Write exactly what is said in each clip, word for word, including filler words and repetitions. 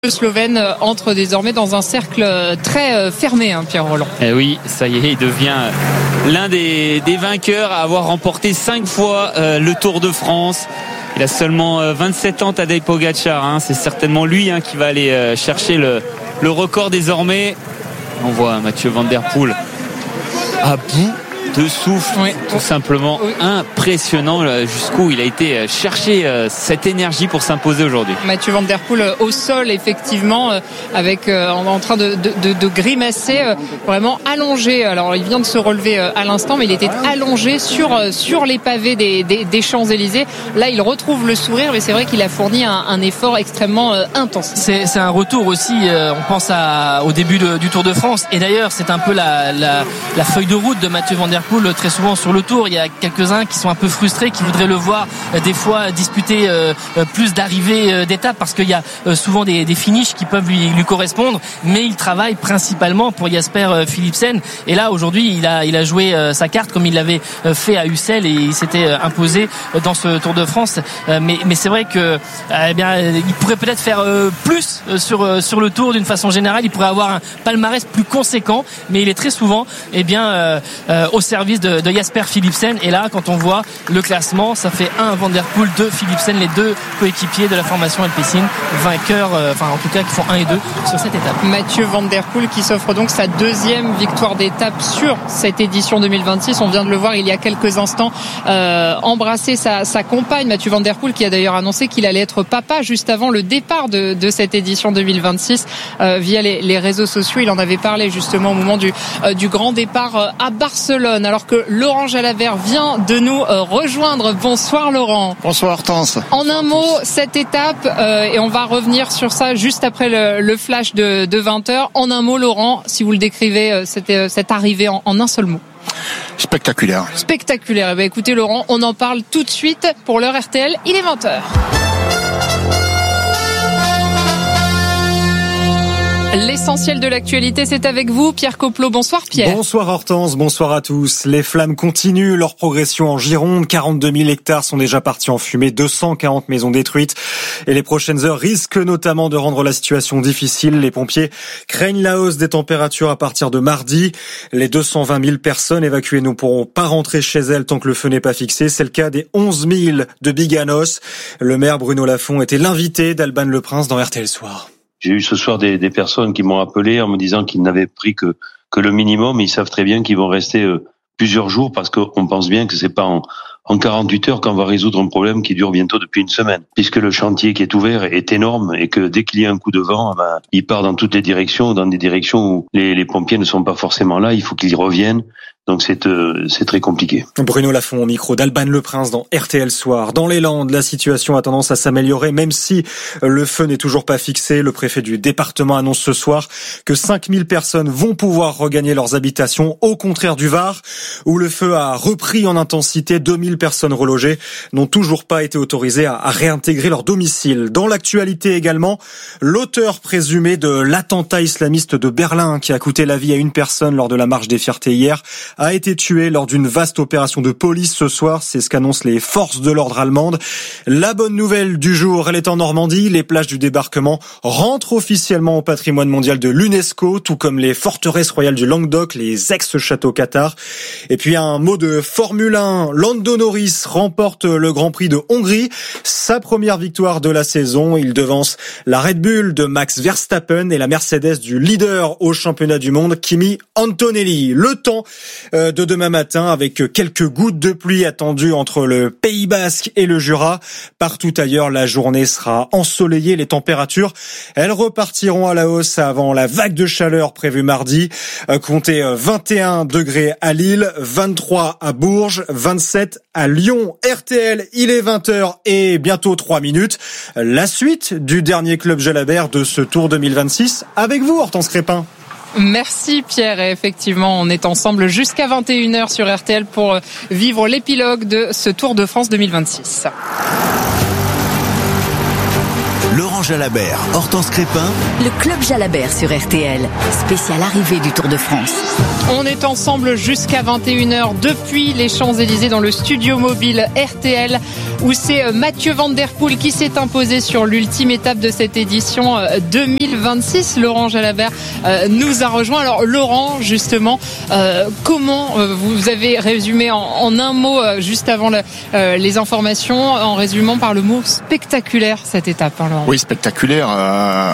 Le Slovène entre désormais dans un cercle très fermé, hein, Pierre Rolland. Eh oui, ça y est, il devient l'un des, des vainqueurs à avoir remporté cinq fois euh, le Tour de France. Il a seulement vingt-sept ans, Tadej Pogačar. Hein. C'est certainement lui hein, qui va aller euh, chercher le, le record désormais. On voit Mathieu Van Der Poel à bout de souffle, oui. tout simplement oui. impressionnant jusqu'où il a été chercher cette énergie pour s'imposer aujourd'hui. Mathieu Van Der Poel au sol effectivement avec en train de, de, de grimacer, vraiment allongé. Alors il vient de se relever à l'instant, mais il était allongé sur, sur les pavés des, des, des Champs-Élysées. Là il retrouve le sourire, mais c'est vrai qu'il a fourni un, un effort extrêmement intense. C'est, c'est un retour aussi, on pense à, au début de, du Tour de France, et d'ailleurs c'est un peu la, la, la feuille de route de Mathieu Van Der Poel très souvent sur le Tour. Il y a quelques-uns qui sont un peu frustrés, qui voudraient le voir des fois disputer euh, plus d'arrivées euh, d'étapes, parce qu'il y a euh, souvent des, des finishes qui peuvent lui, lui correspondre, mais il travaille principalement pour Jasper euh, Philipsen, et là aujourd'hui il a, il a joué euh, sa carte comme il l'avait euh, fait à Ussel, et il s'était euh, imposé euh, dans ce Tour de France, euh, mais, mais c'est vrai que euh, eh bien, il pourrait peut-être faire euh, plus euh, sur, euh, sur le Tour d'une façon générale. Il pourrait avoir un palmarès plus conséquent, mais il est très souvent eh bien, euh, euh, au service de, de Jasper Philipsen, et là quand on voit le classement, ça fait un Van Der Poel, deux Philipsen, les deux coéquipiers de la formation Alpecin, vainqueurs, euh, enfin en tout cas qui font un et deux sur cette étape. Mathieu Van Der Poel qui s'offre donc sa deuxième victoire d'étape sur cette édition deux mille vingt-six. On vient de le voir il y a quelques instants euh, embrasser sa, sa compagne, Mathieu Van Der Poel, qui a d'ailleurs annoncé qu'il allait être papa juste avant le départ de, de cette édition deux mille vingt-six euh, via les, les réseaux sociaux. Il en avait parlé justement au moment du, euh, du grand départ euh, à Barcelone, alors que Laurent Jalabert vient de nous euh, rejoindre. Bonsoir Laurent. Bonsoir Hortense. En un mot, cette étape, euh, et on va revenir sur ça juste après le, le flash de, de vingt heures. En un mot Laurent, si vous le décrivez, euh, cette, euh, cette arrivée en, en un seul mot. Spectaculaire. Spectaculaire. Eh bien, écoutez Laurent, on en parle tout de suite. Pour l'heure R T L, il est vingt heures. L'essentiel de l'actualité, c'est avec vous, Pierre Coplot. Bonsoir Pierre. Bonsoir Hortense, bonsoir à tous. Les flammes continuent leur progression en Gironde. quarante-deux mille hectares sont déjà partis en fumée, deux cent quarante maisons détruites. Et les prochaines heures risquent notamment de rendre la situation difficile. Les pompiers craignent la hausse des températures à partir de mardi. Les deux cent vingt mille personnes évacuées ne pourront pas rentrer chez elles tant que le feu n'est pas fixé. C'est le cas des onze mille de Biganos. Le maire Bruno Lafont était l'invité d'Alban Leprince dans R T L Soir. J'ai eu ce soir des, des personnes qui m'ont appelé en me disant qu'ils n'avaient pris que, que le minimum. Ils savent très bien qu'ils vont rester euh, plusieurs jours, parce qu'on pense bien que c'est pas en, en quarante-huit heures qu'on va résoudre un problème qui dure bientôt depuis une semaine. Puisque le chantier qui est ouvert est énorme, et que dès qu'il y a un coup de vent, ben, il part dans toutes les directions, dans des directions où les, les pompiers ne sont pas forcément là. Il faut qu'ils y reviennent. Donc c'est euh, c'est très compliqué. Bruno Lafont au micro d'Alban Leprince dans R T L Soir. Dans les Landes, la situation a tendance à s'améliorer, même si le feu n'est toujours pas fixé. Le préfet du département annonce ce soir que cinq mille personnes vont pouvoir regagner leurs habitations, au contraire du Var, où le feu a repris en intensité. deux mille personnes relogées n'ont toujours pas été autorisées à, à réintégrer leur domicile. Dans l'actualité également, l'auteur présumé de l'attentat islamiste de Berlin, qui a coûté la vie à une personne lors de la marche des fiertés hier, a été tué lors d'une vaste opération de police ce soir. C'est ce qu'annoncent les forces de l'ordre allemandes. La bonne nouvelle du jour, elle est en Normandie. Les plages du débarquement rentrent officiellement au patrimoine mondial de l'UNESCO, tout comme les forteresses royales du Languedoc, les ex-châteaux Qatar. Et puis un mot de Formule un. Lando Norris remporte le Grand Prix de Hongrie. Sa première victoire de la saison. Il devance la Red Bull de Max Verstappen et la Mercedes du leader au championnat du monde, Kimi Antonelli. Le temps de demain matin, avec quelques gouttes de pluie attendues entre le Pays Basque et le Jura. Partout ailleurs, la journée sera ensoleillée. Les températures, elles repartiront à la hausse avant la vague de chaleur prévue mardi. Comptez vingt et un degrés à Lille, vingt-trois à Bourges, vingt-sept à Lyon. R T L, il est vingt heures et bientôt trois minutes. La suite du dernier Club Jalabert de ce Tour deux mille vingt-six avec vous, Hortense Crépin. Merci Pierre, et effectivement on est ensemble jusqu'à vingt et une heures sur R T L pour vivre l'épilogue de ce Tour de France deux mille vingt-six. Laurent Laurent Jalabert, Hortense Crépin. Le Club Jalabert sur R T L, spécial arrivée du Tour de France. On est ensemble jusqu'à vingt et une heures depuis les Champs-Élysées dans le studio mobile R T L où c'est Mathieu Van Der Poel qui s'est imposé sur l'ultime étape de cette édition deux mille vingt-six. Laurent Jalabert nous a rejoint. Alors Laurent, justement, euh, comment vous avez résumé en, en un mot juste avant le, euh, les informations, en résumant par le mot spectaculaire cette étape, hein, Laurent? Oui, spectaculaire euh,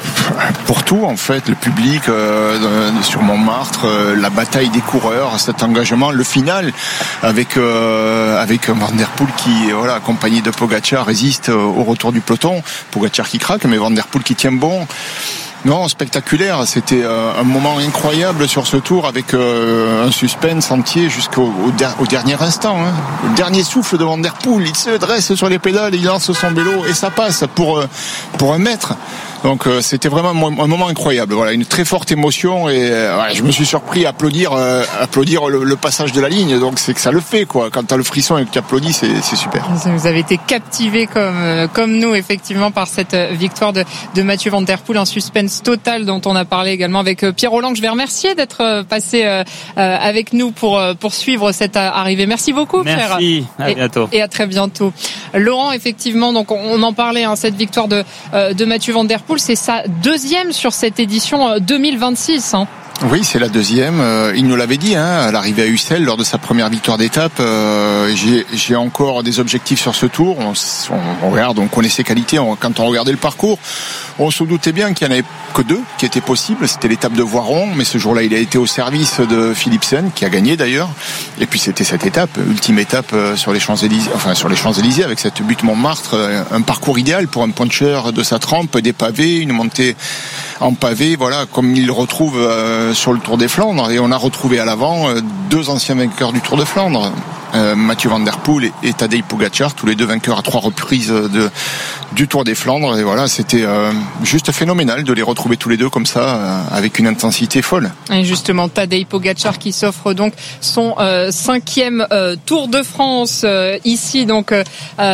pour tout en fait, le public euh, sur Montmartre, euh, la bataille des coureurs, cet engagement, le final avec euh, avec Van Der Poel qui voilà accompagné de Pogačar résiste au retour du peloton, Pogačar qui craque mais Van Der Poel qui tient bon. Non, spectaculaire, c'était euh, un moment incroyable sur ce tour avec euh, un suspense entier jusqu'au au der, au dernier instant, hein. Le dernier souffle de Van Der Poel, il se dresse sur les pédales, il lance son vélo et ça passe pour euh, pour un mètre. Donc euh, c'était vraiment un moment incroyable. Voilà, une très forte émotion et euh, ouais, je me suis surpris à applaudir, euh, applaudir le, le passage de la ligne. Donc c'est que ça le fait quoi. Quand t'as le frisson et que tu applaudis, c'est, c'est super. Vous avez été captivé comme comme nous effectivement par cette victoire de, de Mathieu Van Der Poel, un suspense total dont on a parlé également avec Pierre Rolland. Je vais remercier d'être passé euh, avec nous pour pour suivre cette arrivée. Merci beaucoup, Pierre. Merci. À bientôt. Et, et à très bientôt. Laurent, effectivement, donc on en parlait, hein, cette victoire de de Mathieu Van Der Poel. C'est sa deuxième sur cette édition deux mille vingt-six. Hein. Oui, c'est la deuxième. Il nous l'avait dit, hein, à l'arrivée à Ussel, lors de sa première victoire d'étape. Euh, j'ai, j'ai encore des objectifs sur ce tour. On, on, on regarde, on connaît ses qualités. On, quand on regardait le parcours, on se doutait bien qu'il n'y en avait que deux qui étaient possibles. C'était l'étape de Voiron, mais ce jour-là, il a été au service de Philipsen, qui a gagné d'ailleurs. Et puis c'était cette étape, ultime étape sur les Champs-Élysées, enfin sur les Champs-Élysées, avec cette butte Montmartre, un parcours idéal pour un puncher de sa trempe, des pavés, une montée en pavé, voilà, comme il le retrouve euh, sur le Tour des Flandres. Et on a retrouvé à l'avant euh, deux anciens vainqueurs du Tour de Flandre, euh, Mathieu Van Der Poel et, et Tadej Pogačar, tous les deux vainqueurs à trois reprises de, du Tour des Flandres. Et voilà, c'était euh, juste phénoménal de les retrouver tous les deux comme ça, euh, avec une intensité folle. Et justement, Tadej Pogačar qui s'offre donc son euh, cinquième euh, Tour de France euh, ici donc euh,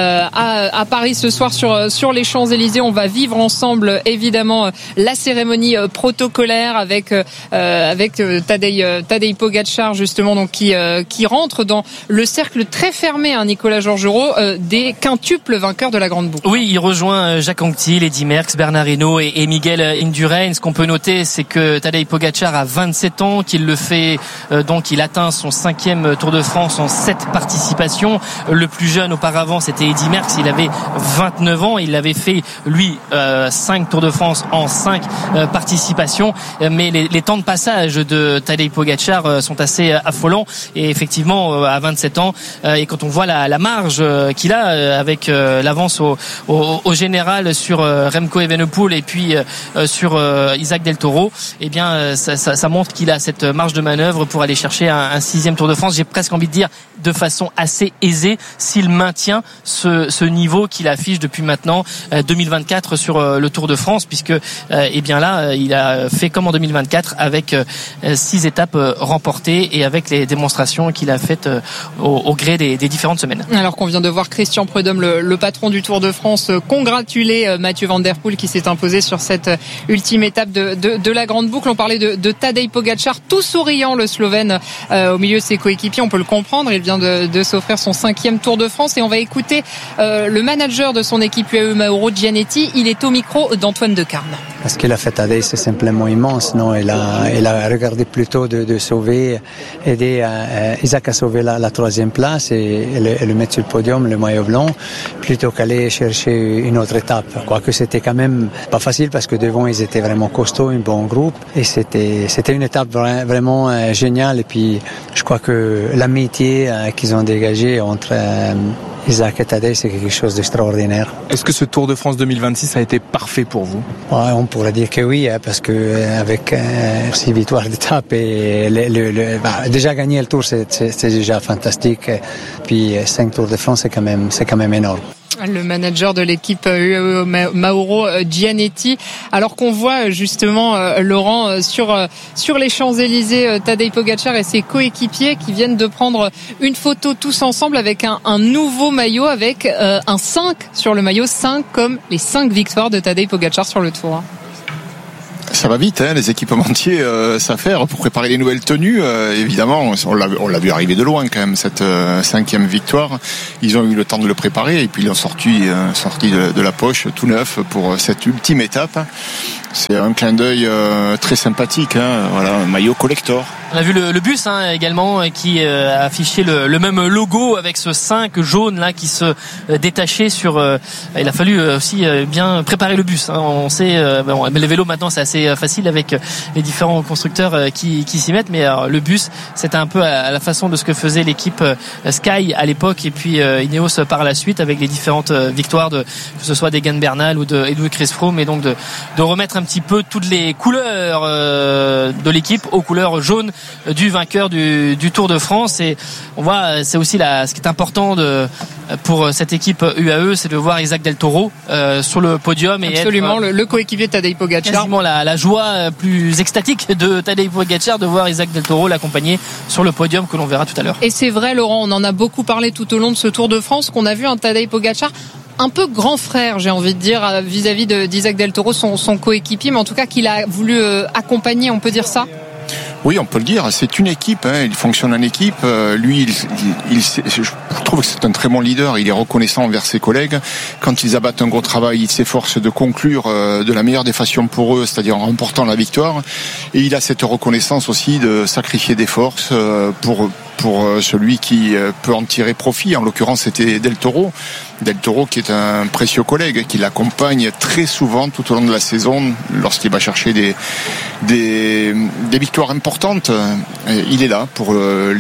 à, à Paris ce soir sur sur les Champs-Élysées. On va vivre ensemble évidemment euh, la cérémonie euh, protocolaire avec euh, avec euh, Tadej euh, Tadej Pogačar justement donc qui euh, qui rentre dans le cercle très fermé, hein, Nicolas Georgerot, euh, des quintuples vainqueurs de la Grande Boucle. Oui, il rejoint Jacques Anquetil, Eddy Merckx, Bernard Hinault et, et Miguel Indurain. Ce qu'on peut noter, c'est que Tadej Pogačar a vingt-sept ans, qu'il le fait euh, donc il atteint son cinquième Tour de France en sept participations. Le plus jeune auparavant, c'était Eddy Merckx, il avait vingt-neuf ans, il avait fait lui euh, cinq Tours de France en cinq euh, participations, mais les, les temps de passage de Tadej Pogačar euh, sont assez affolants et effectivement euh, à vingt-sept ans euh, et quand on voit la, la marge euh, qu'il a euh, avec euh, l'avance au, au, au général sur euh, Remco Evenepoel et puis euh, sur euh, Isaac Del Toro, eh bien euh, ça, ça, ça montre qu'il a cette marge de manœuvre pour aller chercher un, un sixième Tour de France. J'ai presque envie de dire de façon assez aisée s'il maintient ce, ce niveau qu'il affiche depuis maintenant euh, deux mille vingt-quatre sur euh, le Tour de France, puisque euh, eh bien là euh, il a fait comme en deux mille vingt-quatre avec euh, six étapes euh, remportées et avec les démonstrations qu'il a faites euh, au, au gré des, des différentes semaines. Alors qu'on vient de voir Christian Prudhomme, le, le patron du Tour de France, euh, congratuler euh, Mathieu Van Der Poel qui s'est imposé sur cette euh, ultime étape de, de, de la Grande Boucle. On parlait de, de Tadej Pogačar, tout souriant le Slovène euh, au milieu de ses coéquipiers. On peut le comprendre, il vient de, de s'offrir son cinquième Tour de France et on va écouter euh, le manager de son équipe U A E, Mauro Gianetti. Il est au micro d'Antoine Decarne. Ce qu'il a fait Tadej, c'est simplement immense, non? Il a, il a regardé plutôt de, de sauver, aider euh, Isaac à sauver la, la troisième place et, et, le, et le mettre sur le podium, le maillot blanc, plutôt qu'aller chercher une autre étape. Quoique c'était quand même pas facile parce que devant ils étaient vraiment costauds, un bon groupe et c'était, c'était une étape vra- vraiment euh, géniale. Et puis je crois que l'amitié euh, qu'ils ont dégagée entre euh, Isaac et Tadej, c'est quelque chose d'extraordinaire. Est-ce que ce Tour de France deux mille vingt-six a été parfait pour vous? Ouais, on pourrait dire que oui, hein, parce que euh, avec euh, six victoires d'étape et le, le, le, bah, déjà gagner le Tour, c'est, c'est, c'est déjà fantastique. Puis cinq Tours de France, c'est quand même, c'est quand même énorme. Le manager de l'équipe U A E, Mauro Gianetti. Alors qu'on voit justement Laurent sur sur les Champs-Élysées, Tadej Pogačar et ses coéquipiers qui viennent de prendre une photo tous ensemble avec un, un nouveau maillot avec euh, un cinq sur le maillot, cinq comme les cinq victoires de Tadej Pogačar sur le Tour. Ça va vite, hein, les équipementiers euh, s'affairent pour préparer les nouvelles tenues. Euh, évidemment, on l'a, on l'a vu arriver de loin quand même, cette euh, cinquième victoire. Ils ont eu le temps de le préparer et puis ils ont sorti, euh, sorti de, de la poche tout neuf pour cette ultime étape. C'est un clin d'œil euh, très sympathique, hein, voilà, un maillot collector. On a vu le, le bus hein, également qui euh, a affiché le, le même logo avec ce cinq jaune là qui se euh, détachait sur. Euh, il a fallu euh, aussi euh, bien préparer le bus. Hein. On sait, euh, bon, les vélos maintenant c'est assez facile avec les différents constructeurs euh, qui, qui s'y mettent, mais alors, le bus c'était un peu à, à la façon de ce que faisait l'équipe euh, Sky à l'époque et puis euh, Ineos par la suite avec les différentes euh, victoires de que ce soit d'Egan Bernal ou de, et de Chris Froome, et donc de, de remettre un petit peu toutes les couleurs euh, de l'équipe aux couleurs jaunes du vainqueur du, du Tour de France. Et on voit, c'est aussi la, ce qui est important de, pour cette équipe U A E, c'est de voir Isaac Del Toro euh, sur le podium et absolument être, le, le coéquipier de Tadej Pogačar. Quasiment la, la joie plus extatique de Tadej Pogačar de voir Isaac Del Toro l'accompagner sur le podium que l'on verra tout à l'heure. Et c'est vrai, Laurent, on en a beaucoup parlé tout au long de ce Tour de France, qu'on a vu un Tadej Pogačar un peu grand frère, j'ai envie de dire, vis-à-vis de, d'Isaac Del Toro, son, son coéquipier, mais en tout cas qu'il a voulu euh, accompagner, on peut dire ça? Oui, on peut le dire. C'est une équipe. Hein. Il fonctionne en équipe. Euh, lui, il, il, il, je trouve que c'est un très bon leader. Il est reconnaissant envers ses collègues. Quand ils abattent un gros travail, il s'efforce de conclure euh, de la meilleure des façons pour eux, c'est-à-dire en remportant la victoire. Et il a cette reconnaissance aussi de sacrifier des forces euh, pour pour celui qui peut en tirer profit. En l'occurrence, c'était Del Toro. Del Toro qui est un précieux collègue, qui l'accompagne très souvent tout au long de la saison lorsqu'il va chercher des des, des victoires importantes. Il est là pour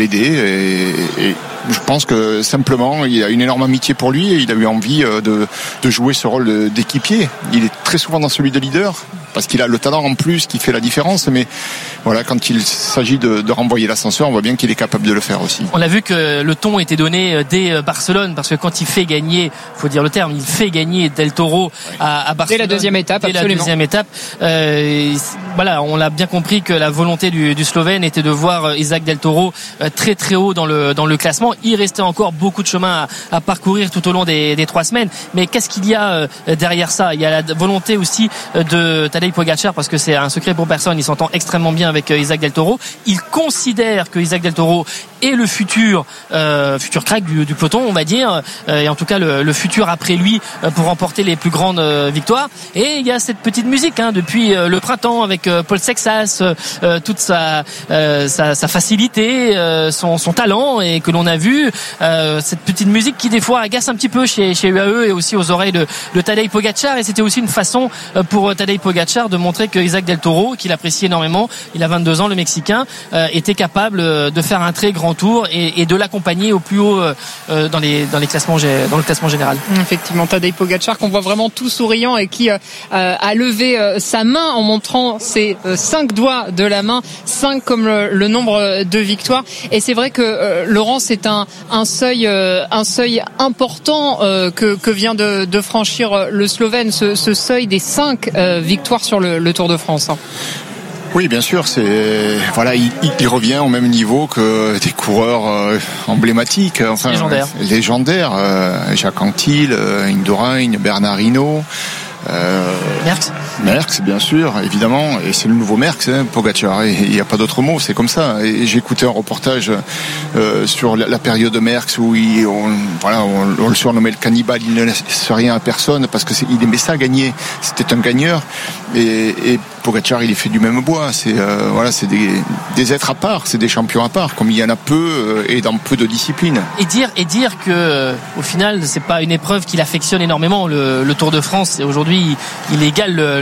l'aider et, et je pense que simplement il a une énorme amitié pour lui et il a eu envie de, de jouer ce rôle d'équipier. Il est très souvent dans celui de leader parce qu'il a le talent en plus qui fait la différence, mais voilà, quand il s'agit de, de renvoyer l'ascenseur, on voit bien qu'il est capable de le faire aussi. On a vu que le ton était donné dès Barcelone, parce que quand il fait gagner, faut dire le terme, il fait gagner Del Toro à, à Barcelone. Dès la deuxième étape, dès absolument. la deuxième étape, euh, voilà, on l'a bien compris que la volonté du, du Slovène était de voir Isaac Del Toro très très haut dans le dans le classement. Il restait encore beaucoup de chemin à, à parcourir tout au long des, des trois semaines, mais qu'est-ce qu'il y a derrière ça? Il y a la volonté aussi de Tadej Pogačar, parce que c'est un secret pour personne, il s'entend extrêmement bien avec Isaac Del Toro. Il considère que Isaac Del Toro est le futur euh, futur crack du, du peloton, on va dire, euh, et en tout cas le, le futur après lui euh, pour remporter les plus grandes euh, victoires. Et il y a cette petite musique hein, depuis euh, le printemps avec euh, Paul Sexas, euh, toute sa, euh, sa sa facilité, euh, son son talent, et que l'on a vu euh, cette petite musique qui des fois agace un petit peu chez chez U A E et aussi aux oreilles de, de Tadej Pogačar. Et c'était aussi une façon euh, pour Tadej Pogačar de montrer que Isaac Del Toro, qu'il apprécie énormément, il a vingt-deux ans, le Mexicain, euh, était capable de faire un très grand tour et, et de l'accompagner au plus haut euh, dans les dans les classements dans le classement général. Effectivement, Tadej Pogačar qu'on voit vraiment tout souriant et qui euh, a levé euh, sa main en montrant ses euh, cinq doigts de la main, cinq comme le, le nombre de victoires. Et c'est vrai que euh, Laurent, c'est un un seuil euh, un seuil important euh, que que vient de, de franchir le Slovène, ce, ce seuil des cinq euh, victoires sur le, le Tour de France. Oui, bien sûr, c'est voilà, il, il revient au même niveau que des coureurs euh, emblématiques, enfin légendaires, euh, légendaires euh, Jacques Anquetil, euh, Indurain, Bernard Hinault. Euh, Merckx Merckx, bien sûr, évidemment, et c'est le nouveau Merckx, hein, Pogačar, il n'y a pas d'autre mot, c'est comme ça. Et j'ai écouté un reportage euh, sur la, la période de Merckx où il, on, voilà, on, on le surnommait le cannibale, il ne laisse rien à personne parce que c'est, il aimait ça gagner, c'était un gagneur. Et, et Pogačar, il est fait du même bois. C'est euh, voilà, c'est des, des êtres à part, c'est des champions à part, comme il y en a peu euh, et dans peu de disciplines. Et dire et dire que euh, au final, c'est pas une épreuve qu'il affectionne énormément, le, le Tour de France. Et aujourd'hui, il, il égale le, le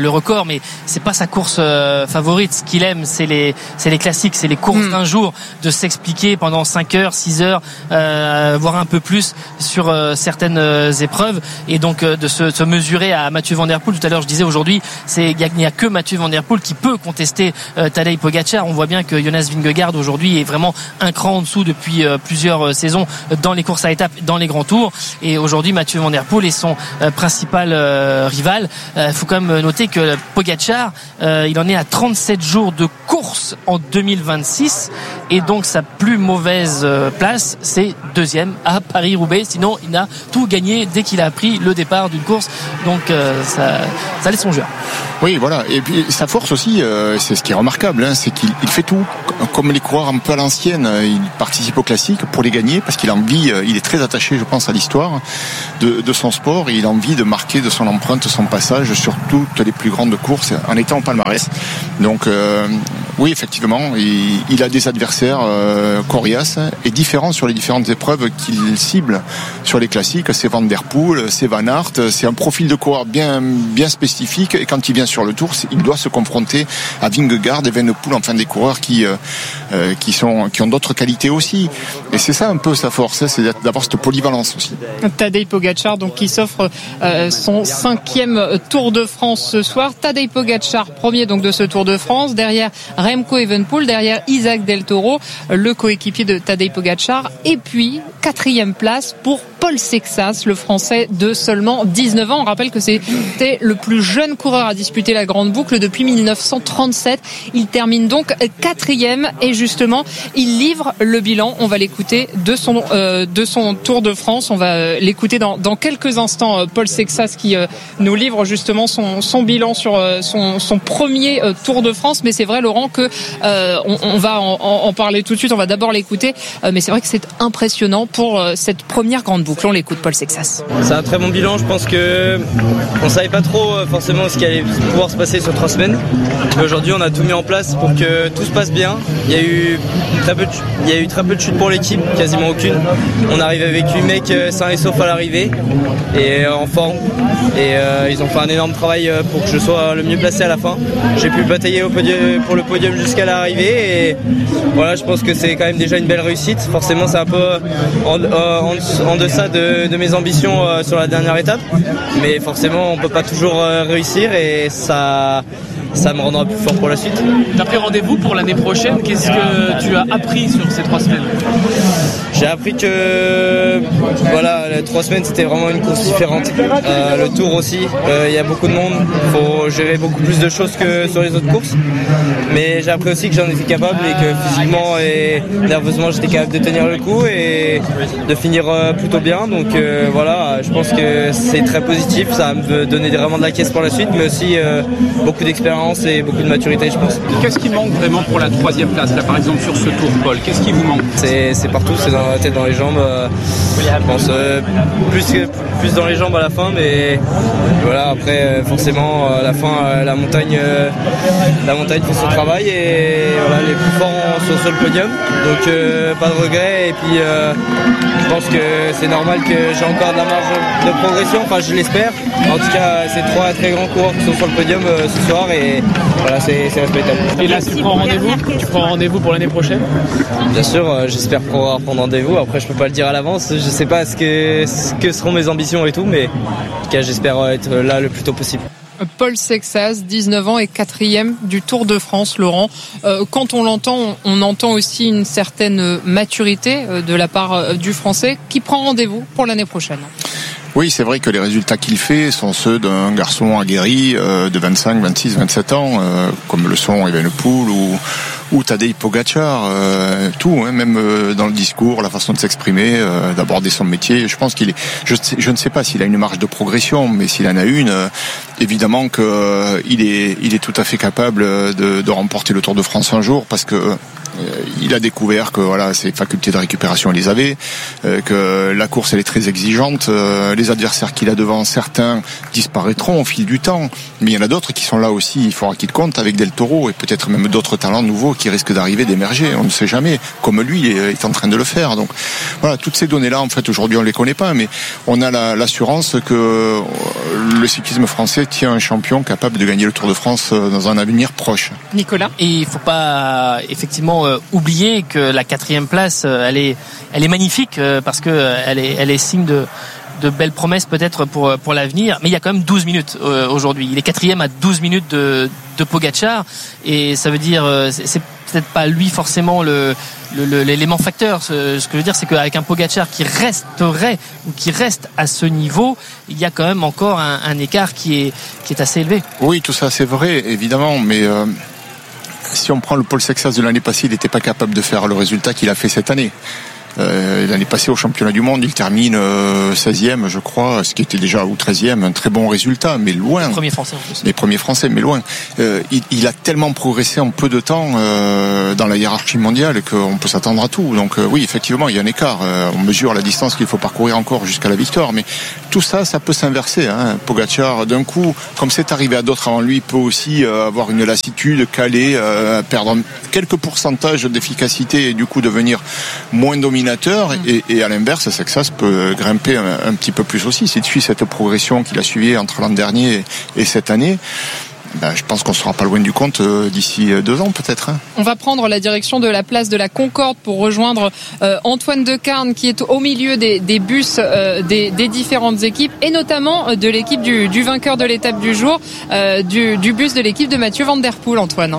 le record, mais c'est pas sa course euh, favorite. Ce qu'il aime, c'est les, c'est les classiques, c'est les courses mmh. d'un jour, de s'expliquer pendant cinq heures, six heures, euh, voire un peu plus sur euh, certaines euh, épreuves, et donc euh, de se, se mesurer à Mathieu Van Der Poel. Tout à l'heure, je disais aujourd'hui, c'est il n'y a, a que Mathieu Van Der Poel qui peut contester euh, Tadej Pogačar. On voit bien que Jonas Vingegaard aujourd'hui est vraiment un cran en dessous depuis euh, plusieurs euh, saisons dans les courses à étapes, dans les grands tours, et aujourd'hui Mathieu Van Der Poel est son euh, principal euh, rival. Il euh, faut quand même noter que Pogačar, euh, il en est à trente-sept jours de course en deux mille vingt-six, et donc sa plus mauvaise euh, place, c'est deuxième à Paris-Roubaix. Sinon, il a tout gagné dès qu'il a pris le départ d'une course, donc euh, ça, ça laisse son jeu. Oui, voilà. Et puis sa force aussi, euh, c'est ce qui est remarquable, hein, c'est qu'il il fait tout. Comme les coureurs un peu à l'ancienne, il participe aux classiques pour les gagner parce qu'il a envie, il est très attaché, je pense, à l'histoire de, de son sport, et il a envie de marquer de son empreinte, son passage sur toutes les plus grandes courses en étant au palmarès. Donc euh, oui, effectivement, il, il a des adversaires euh, coriaces et différents sur les différentes épreuves qu'il cible. Sur les classiques, c'est Van Der Poel, c'est Van Aert, c'est un profil de coureur bien bien spécifique, et quand il vient sur le Tour, il doit se confronter à Vingegaard et Evenepoel, enfin des coureurs qui euh, qui sont qui ont d'autres qualités aussi. Et c'est ça un peu sa force, c'est d'avoir cette polyvalence aussi. Tadej Pogačar, donc qui s'offre euh, son cinquième Tour de France ce soir. Tadej Pogačar, premier donc de ce Tour de France, derrière Remco Evenepoel, derrière Isaac Del Toro, le coéquipier de Tadej Pogačar, et puis quatrième place pour Paul Sexas, le Français de seulement dix-neuf ans. On rappelle que c'était le plus jeune coureur à disputer la grande boucle depuis mille neuf cent trente-sept. Il termine donc quatrième, et justement il livre le bilan. On va l'écouter de son euh, de son Tour de France. On va l'écouter dans dans quelques instants. Paul Sexas qui euh, nous livre justement son son bilan sur euh, son son premier euh, Tour de France. Mais c'est vrai, Laurent, que euh, on, on va en, en parler tout de suite. On va d'abord l'écouter. Euh, mais c'est vrai que c'est impressionnant pour euh, cette première grande boucle. On l'écoute, Paul Sexas. C'est un très bon bilan. Je pense que on savait pas trop euh, forcément ce qui allait pouvoir se passer sur trois semaines. Mais aujourd'hui, on a tout mis en place pour que tout se passe bien. Il y a eu très peu de, il y a eu très peu de chutes pour l'équipe, quasiment aucune. On arrive avec huit mecs sains et saufs à l'arrivée et en forme. Et euh, ils ont fait un énorme travail pour que je sois le mieux placé à la fin. J'ai pu batailler au podium, pour le podium jusqu'à l'arrivée, et voilà, je pense que c'est quand même déjà une belle réussite. Forcément, c'est un peu en, en, en deçà de, de mes ambitions euh, sur la dernière étape, mais forcément, on peut pas toujours euh, réussir, et ça. ça me rendra plus fort pour la suite. Tu as pris rendez-vous pour l'année prochaine. Qu'est-ce que tu as appris sur ces trois semaines ? J'ai appris que voilà, les trois semaines c'était vraiment une course différente. Euh, le Tour aussi, il euh, y a beaucoup de monde, il faut gérer beaucoup plus de choses que sur les autres courses. Mais j'ai appris aussi que j'en étais capable et que physiquement et nerveusement j'étais capable de tenir le coup et de finir plutôt bien. Donc euh, voilà, je pense que c'est très positif, ça va me donner vraiment de la caisse pour la suite, mais aussi euh, beaucoup d'expérience et beaucoup de maturité, je pense. Qu'est-ce qui manque vraiment pour la troisième place, là par exemple sur ce Tour, Paul ? Qu'est-ce qui vous manque ? C'est, c'est partout, c'est dans la tête, dans les jambes. Euh, je pense euh, plus, plus dans les jambes à la fin, mais voilà, après euh, forcément à la fin euh, la montagne euh, la montagne fait son travail et voilà, les plus forts sont sur le podium, donc euh, pas de regrets. Et puis euh, je pense que c'est normal que j'ai encore de la marge de progression, enfin je l'espère. En tout cas, c'est trois très grands coureurs qui sont sur le podium euh, ce soir et voilà, c'est, c'est respectable. Et là, tu prends rendez-vous Tu prends rendez-vous pour l'année prochaine ? Bien sûr, euh, j'espère pouvoir prendre rendez-vous. Après, je peux pas le dire à l'avance. Je sais pas ce que, ce que seront mes ambitions et tout, mais en tout cas, j'espère être là le plus tôt possible. Paul Sexas, dix-neuf ans et quatrième du Tour de France, Laurent. Euh, quand on l'entend, on entend aussi une certaine maturité de la part du Français qui prend rendez-vous pour l'année prochaine. Oui, c'est vrai que les résultats qu'il fait sont ceux d'un garçon aguerri euh, de vingt-cinq, vingt-six, vingt-sept ans, euh, comme le sont Evenepoel ou ou Tadej Pogačar, euh, tout, hein, même euh, dans le discours, la façon de s'exprimer, euh, d'aborder son métier. Je pense qu'il est, je, je ne sais pas s'il a une marge de progression, mais s'il en a une, euh, évidemment que euh, il est, il est tout à fait capable de, de remporter le Tour de France un jour, parce que il a découvert que voilà, ses facultés de récupération, il les avait, euh, que la course elle est très exigeante. Euh, les adversaires qu'il a devant, certains disparaîtront au fil du temps, mais il y en a d'autres qui sont là aussi. Il faudra qu'il compte avec Del Toro et peut-être même d'autres talents nouveaux qui risquent d'arriver, d'émerger. On ne sait jamais, comme lui est en train de le faire. Donc voilà, toutes ces données-là, en fait, aujourd'hui on les connaît pas, mais on a la, l'assurance que le cyclisme français tient un champion capable de gagner le Tour de France dans un avenir proche. Nicolas. Et il faut pas effectivement euh, oublier que la quatrième place, euh, elle est, elle est magnifique euh, parce que euh, elle est, elle est signe de de belles promesses peut-être pour pour l'avenir, mais il y a quand même douze minutes euh, aujourd'hui. Il est quatrième à douze minutes de de Pogačar et ça veut dire euh, c'est, c'est peut-être pas lui forcément le, le, le l'élément facteur. Ce, ce que je veux dire, c'est qu'avec un Pogačar qui resterait ou qui reste à ce niveau, il y a quand même encore un, un écart qui est qui est assez élevé. Oui, tout ça c'est vrai évidemment, mais euh, si on prend le Paul Sexas de l'année passée, il n'était pas capable de faire le résultat qu'il a fait cette année. Euh, l'année passée au championnat du monde, il termine euh, seizième, je crois, ce qui était déjà, ou treizième, un très bon résultat, mais loin. Les premiers Français en plus. Les premiers Français, mais loin. Euh, il, il a tellement progressé en peu de temps euh, dans la hiérarchie mondiale qu'on peut s'attendre à tout. Donc euh, oui, effectivement, il y a un écart. Euh, on mesure la distance qu'il faut parcourir encore jusqu'à la victoire, mais tout ça, ça peut s'inverser. Hein. Pogačar, d'un coup, comme c'est arrivé à d'autres avant lui, peut aussi euh, avoir une lassitude, caler, euh, perdre quelques pourcentages d'efficacité et du coup devenir moins dominant. Et, et à l'inverse, Sexas peut grimper un, un petit peu plus aussi. S'il suit cette progression qu'il a suivie entre l'an dernier et, et cette année, ben, je pense qu'on ne sera pas loin du compte euh, d'ici deux ans peut-être. Hein. On va prendre la direction de la place de la Concorde pour rejoindre euh, Antoine Decarne qui est au milieu des, des bus euh, des, des différentes équipes et notamment de l'équipe du, du vainqueur de l'étape du jour, euh, du, du bus de l'équipe de Mathieu Van Der Poel, Antoine.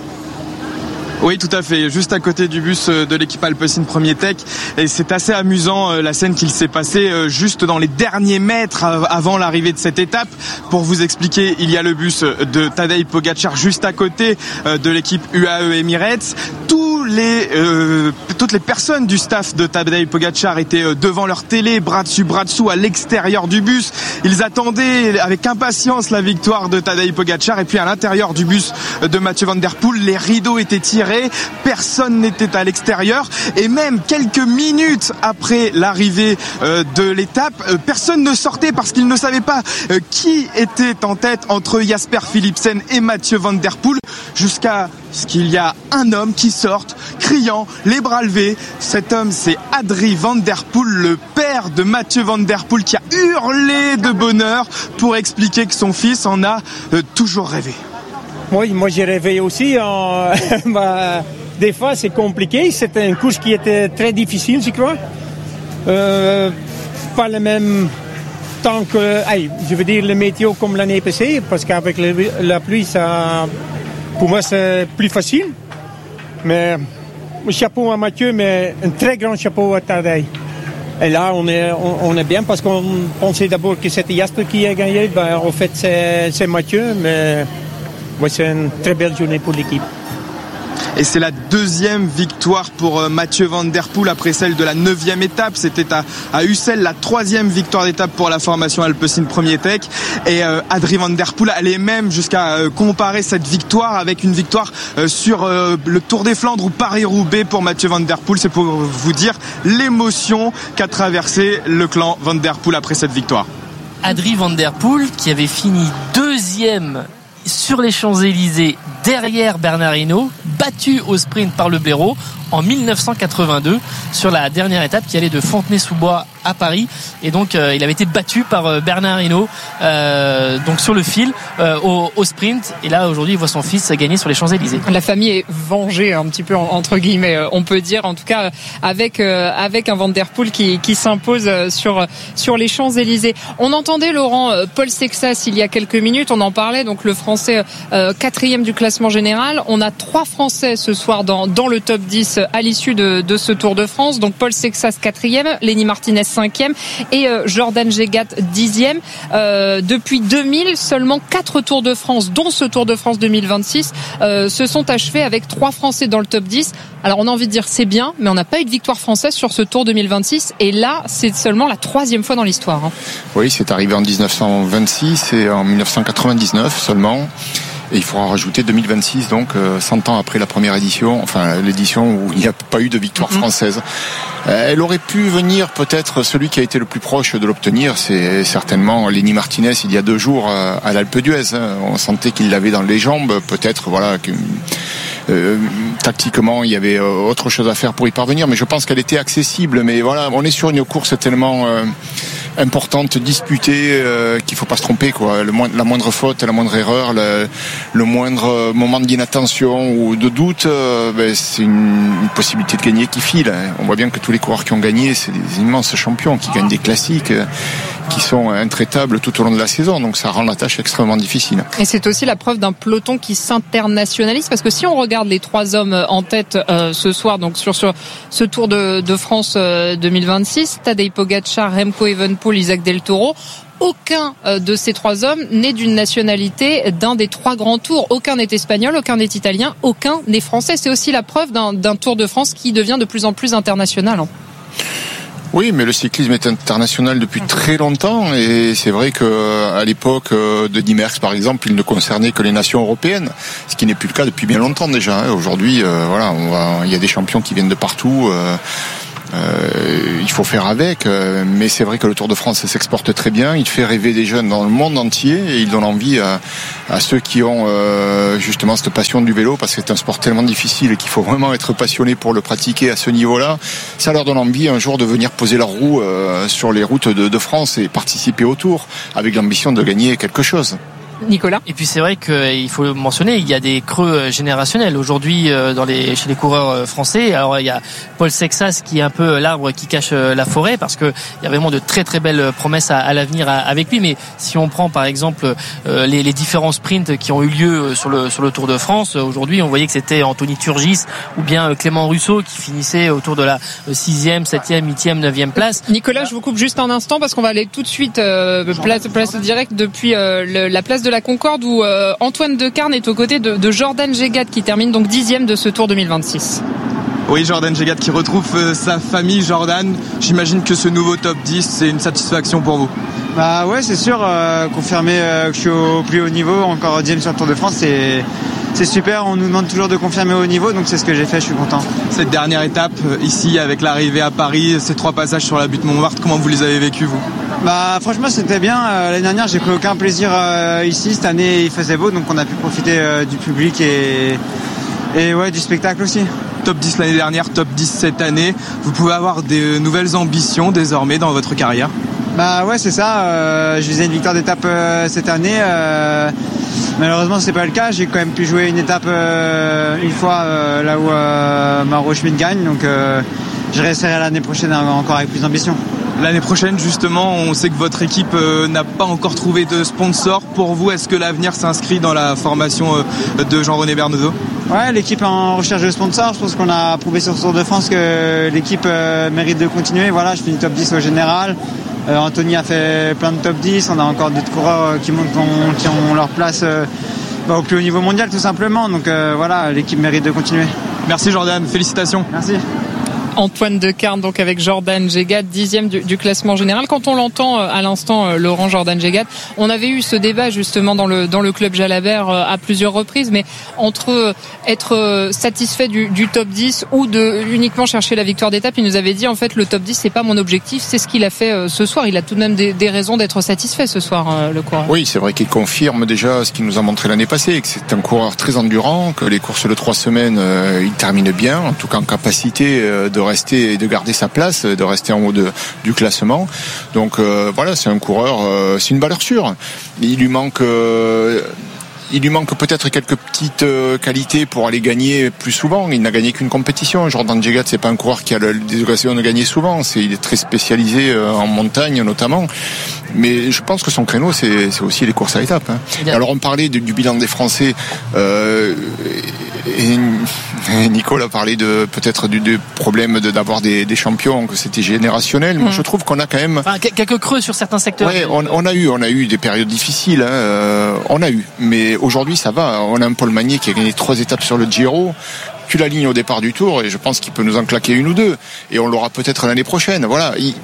Oui, tout à fait. Juste à côté du bus de l'équipe Alpecin Premier Tech. Et c'est assez amusant la scène qu'il s'est passée juste dans les derniers mètres avant l'arrivée de cette étape. Pour vous expliquer, il y a le bus de Tadej Pogačar juste à côté de l'équipe U A E Emirates. Tous les, euh, toutes les personnes du staff de Tadej Pogačar étaient devant leur télé, bras dessus, bras dessous, à l'extérieur du bus. Ils attendaient avec impatience la victoire de Tadej Pogačar. Et puis à l'intérieur du bus de Mathieu Van Der Poel, les rideaux étaient tirés. Personne n'était à l'extérieur et même quelques minutes après l'arrivée euh, de l'étape, euh, personne ne sortait parce qu'ils ne savaient pas euh, qui était en tête entre Jasper Philipsen et Mathieu Van Der Poel jusqu'à ce qu'il y a un homme qui sorte criant, les bras levés. Cet homme, c'est Adrie Van Der Poel, le père de Mathieu Van Der Poel, qui a hurlé de bonheur pour expliquer que son fils en a euh, toujours rêvé. Oui, moi j'ai rêvé aussi. En... bah, des fois c'est compliqué. C'était une course qui était très difficile, je crois. Euh, pas le même temps que, hey, je veux dire, le météo comme l'année passée, parce qu'avec le, la pluie, ça, pour moi c'est plus facile. Mais chapeau à Mathieu, mais un très grand chapeau à Tadej. Et là, on est, on, on est bien parce qu'on pensait d'abord que c'était Jasper qui a gagné. Ben, en fait, c'est, c'est Mathieu, mais. Ouais, c'est une très belle journée pour l'équipe. Et c'est la deuxième victoire pour Mathieu Van Der Poel après celle de la neuvième étape. C'était à, à Ussel, la troisième victoire d'étape pour la formation Alpecin Premier Tech. Et euh, Adrie Van Der Poel allait même jusqu'à euh, comparer cette victoire avec une victoire euh, sur euh, le Tour des Flandres ou Paris-Roubaix pour Mathieu Van Der Poel. C'est pour vous dire l'émotion qu'a traversé le clan Van Der Poel après cette victoire. Adrie Van Der Poel qui avait fini deuxième sur les Champs-Élysées derrière Bernard Hinault, battu au sprint par le blaireau en mille neuf cent quatre-vingt-deux sur la dernière étape qui allait de Fontenay-sous-Bois à Paris, et donc euh, il avait été battu par euh, Bernard Hinault euh, donc sur le fil euh, au, au sprint, et là aujourd'hui il voit son fils gagner sur les Champs-Élysées. La famille est vengée un petit peu entre guillemets, on peut dire, en tout cas avec euh, avec un Van Der Poel qui qui s'impose sur sur les Champs-Élysées. On entendait Laurent Paul Sexas il y a quelques minutes, on en parlait, donc le Français euh, quatrième du classement général. On a trois Français ce soir dans dans le top dix à l'issue de de ce Tour de France. Donc Paul Sexas quatrième, Lenny Martinez cinquième et euh, Jordan Jegat dixième. Euh, depuis deux mille, seulement quatre Tours de France, dont ce Tour de France deux mille vingt-six, euh, se sont achevés avec trois Français dans le top dix. Alors on a envie de dire c'est bien, mais on n'a pas eu de victoire française sur ce Tour deux mille vingt-six, et là c'est seulement la troisième fois dans l'histoire. Hein. Oui, c'est arrivé en dix-neuf cent vingt-six et en mille neuf cent quatre-vingt-dix-neuf seulement. Et il faudra rajouter deux mille vingt-six, donc euh, cent ans après la première édition, enfin l'édition où il n'y a pas eu de victoire mm-hmm. française. Euh, elle aurait pu venir, peut-être, celui qui a été le plus proche de l'obtenir, c'est certainement Lenny Martinez il y a deux jours à, à l'Alpe d'Huez. Hein. On sentait qu'il l'avait dans les jambes, peut-être, voilà. Que, Euh, tactiquement il y avait euh, autre chose à faire pour y parvenir, mais je pense qu'elle était accessible. Mais voilà, on est sur une course tellement euh, importante, disputée, euh, qu'il faut pas se tromper, quoi. Le mo- la moindre faute, la moindre erreur, le, le moindre moment d'inattention ou de doute, euh, ben, c'est une, une possibilité de gagner qui file. Hein. On voit bien que tous les coureurs qui ont gagné, c'est des immenses champions qui gagnent des classiques, euh, qui sont intraitables tout au long de la saison. Donc ça rend la tâche extrêmement difficile. Et c'est aussi la preuve d'un peloton qui s'internationalise, parce que si on regarde les trois hommes en tête euh, ce soir, donc sur, sur ce Tour de, de France euh, deux mille vingt-six, Tadej Pogačar, Remco Evenepoel, Isaac Del Toro, aucun euh, de ces trois hommes n'est d'une nationalité d'un des trois grands tours. Aucun n'est espagnol, aucun n'est italien, aucun n'est français. C'est aussi la preuve d'un, d'un Tour de France qui devient de plus en plus international. Hein. Oui, mais le cyclisme est international depuis très longtemps, et c'est vrai que à l'époque de Eddy Merckx, par exemple, il ne concernait que les nations européennes, ce qui n'est plus le cas depuis bien longtemps déjà. Hein. Aujourd'hui, euh, voilà, on va, il y a des champions qui viennent de partout. Euh, Euh, il faut faire avec, euh, mais c'est vrai que le Tour de France s'exporte très bien, il fait rêver des jeunes dans le monde entier, et il donne envie à, à ceux qui ont euh, justement cette passion du vélo, parce que c'est un sport tellement difficile et qu'il faut vraiment être passionné pour le pratiquer à ce niveau-là. Ça leur donne envie un jour de venir poser leur roue euh, sur les routes de, de France et participer au Tour, avec l'ambition de gagner quelque chose. Nicolas. Et puis c'est vrai qu'il faut le mentionner, il y a des creux générationnels aujourd'hui dans les, chez les coureurs français. Alors il y a Paul Sexas qui est un peu l'arbre qui cache la forêt, parce que il y a vraiment de très très belles promesses à, à l'avenir avec lui. Mais si on prend par exemple les, les différents sprints qui ont eu lieu sur le, sur le Tour de France, aujourd'hui on voyait que c'était Anthony Turgis ou bien Clément Russo qui finissait autour de la sixième, septième, huitième, neuvième place. Nicolas, je vous coupe juste un instant parce qu'on va aller tout de suite euh, place, place directe depuis euh, le, la place de la Concorde, où euh, Antoine Decarne est aux côtés de, de Jordan Gégat qui termine donc dixième de ce Tour deux mille vingt-six. Oui, Jordan Gégat qui retrouve euh, sa famille. Jordan, j'imagine que ce nouveau top dix, c'est une satisfaction pour vous. Bah ouais, c'est sûr, euh, confirmer euh, que je suis au plus haut niveau, encore dixième sur le Tour de France, c'est... C'est super, on nous demande toujours de confirmer au niveau, donc c'est ce que j'ai fait, je suis content. Cette dernière étape, ici, avec l'arrivée à Paris, ces trois passages sur la butte Montmartre, comment vous les avez vécus, vous ? Bah franchement c'était bien, euh, l'année dernière j'ai pris aucun plaisir euh, ici, cette année il faisait beau, donc on a pu profiter euh, du public et, et ouais, du spectacle aussi. Top dix l'année dernière, top dix cette année, vous pouvez avoir des nouvelles ambitions désormais dans votre carrière ? Bah ouais c'est ça, euh, je visais une victoire d'étape euh, cette année, euh, malheureusement c'est pas le cas, j'ai quand même pu jouer une étape euh, une fois euh, là où euh, Mauro Schmid gagne, donc euh, je réessayerai l'année prochaine encore avec plus d'ambition. L'année prochaine justement, on sait que votre équipe euh, n'a pas encore trouvé de sponsor. Pour vous, est-ce que l'avenir s'inscrit dans la formation euh, de Jean-René Bernodeau ? Ouais, l'équipe est en recherche de sponsors. Je pense qu'on a prouvé sur ce Tour de France que l'équipe euh, mérite de continuer. Voilà, je finis top dix au général. Euh, Anthony a fait plein de top dix. On a encore d'autres coureurs qui, montent, qui ont leur place euh, bah, au plus haut niveau mondial tout simplement. Donc euh, voilà, l'équipe mérite de continuer. Merci Jordan, félicitations. Merci. Antoine Decarne donc avec Jordan Gégat, dixième du, du classement général. Quand on l'entend à l'instant, Laurent, Jordan Gégat, on avait eu ce débat justement dans le dans le club Jalabert à plusieurs reprises, mais entre être satisfait du, du top dix ou de uniquement chercher la victoire d'étape, il nous avait dit en fait le top dix c'est pas mon objectif, c'est ce qu'il a fait ce soir. Il a tout de même des, des raisons d'être satisfait ce soir, le coureur. Oui, c'est vrai qu'il confirme déjà ce qu'il nous a montré l'année passée, que c'est un coureur très endurant, que les courses de trois semaines euh, il termine bien, en tout cas en capacité euh, de rester et de garder sa place, de rester en haut de, du classement. Donc euh, voilà, c'est un coureur, euh, c'est une valeur sûre. Il lui manque euh, il lui manque peut-être quelques petites euh, qualités pour aller gagner plus souvent. Il n'a gagné qu'une compétition. Jordan Gégat, c'est pas un coureur qui a des occasions de gagner souvent. C'est, il est très spécialisé euh, en montagne notamment. Mais je pense que son créneau, c'est, c'est aussi les courses à étapes. Hein. Alors on parlait du, du bilan des Français. Euh, et, et Nicolas a parlé de peut-être du, du problème de, d'avoir des, des champions, que c'était générationnel. Moi, mmh. je trouve qu'on a quand même enfin, quelques creux sur certains secteurs. Ouais, on, on a eu, on a eu des périodes difficiles. Hein, euh, on a eu, mais aujourd'hui ça va. On a un Paul Magnier qui a gagné trois étapes sur le Giro. Tu l'alignes au départ du Tour et je pense qu'il peut nous en claquer une ou deux. Et on l'aura peut-être l'année prochaine. Voilà. Il,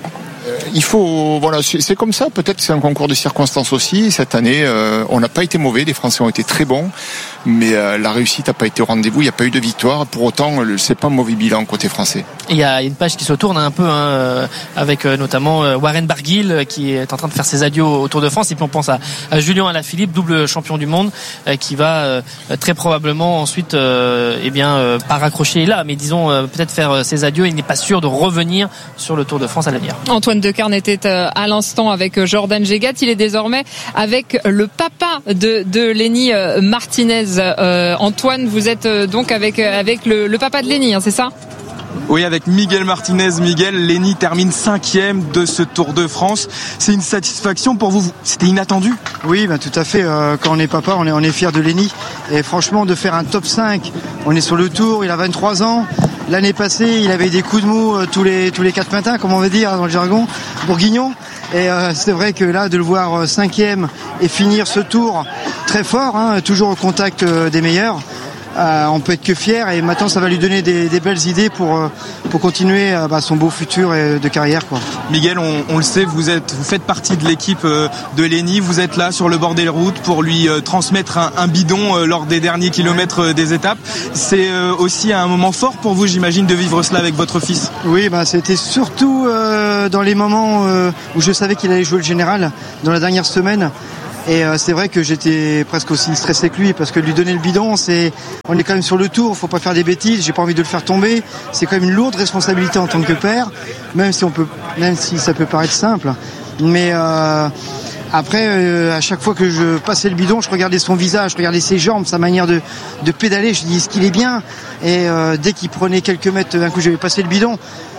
il faut, voilà, c'est, c'est comme ça. Peut-être que c'est un concours de circonstances aussi. Cette année, euh, on n'a pas été mauvais. Les Français ont été très bons, mais euh, la réussite n'a pas été au rendez-vous. Il n'y a pas eu de victoire. Pour autant, c'est pas un mauvais bilan côté français. Il y a une page qui se tourne un peu hein, avec euh, notamment euh, Warren Barguil qui est en train de faire ses adieux au Tour de France. Et puis on pense à, à Julien Alaphilippe, double champion du monde, euh, qui va euh, très probablement ensuite, euh, eh bien, euh, pas raccrocher là, mais disons euh, peut-être faire euh, ses adieux. Il n'est pas sûr de revenir sur le Tour de France à l'avenir. Antoine Decarne était à l'instant avec Jordan Gégat. Il est désormais avec le papa de, de Lenny Martinez. Euh, Antoine, vous êtes donc avec, avec le, le papa de Lenny, hein, c'est ça ? Oui, avec Miguel Martinez. Miguel, Lenny termine cinquième de ce Tour de France. C'est une satisfaction pour vous. C'était inattendu. Oui, bah, tout à fait. Euh, quand on est papa, on est, on est fier de Lenny. Et franchement, de faire un top cinq, on est sur le Tour, il a vingt-trois ans. L'année passée, il avait des coups de mou euh, tous les tous les quatre matins, comme on veut dire dans le jargon, bourguignon. Et euh, c'est vrai que là, de le voir euh, cinquième et finir ce Tour très fort, hein, toujours au contact euh, des meilleurs, euh, on peut être que fier. Et maintenant, ça va lui donner des, des belles idées pour euh, pour continuer euh, bah, son beau futur et de carrière, quoi. Miguel, on, on le sait, vous êtes vous faites partie de l'équipe euh, de Lenny. Vous êtes là sur le bord des routes pour lui euh, transmettre un, un bidon euh, lors des derniers kilomètres euh, des étapes. C'est euh, aussi un moment fort pour vous, j'imagine, de vivre cela avec votre fils. Oui, bah c'était surtout euh, dans les moments euh, où je savais qu'il allait jouer le général dans la dernière semaine. Et euh, c'est vrai que j'étais presque aussi stressé que lui, parce que lui donner le bidon, c'est, on est quand même sur le Tour, faut pas faire des bêtises, j'ai pas envie de le faire tomber. C'est quand même une lourde responsabilité en tant que père, même si on peut, même si ça peut paraître simple. Mais euh, après, euh, à chaque fois que je passais le bidon, je regardais son visage, je regardais ses jambes, sa manière de, de pédaler. Je dis, est-ce qu'il est bien ? Et euh, dès qu'il prenait quelques mètres, d'un coup, j'avais passé le bidon.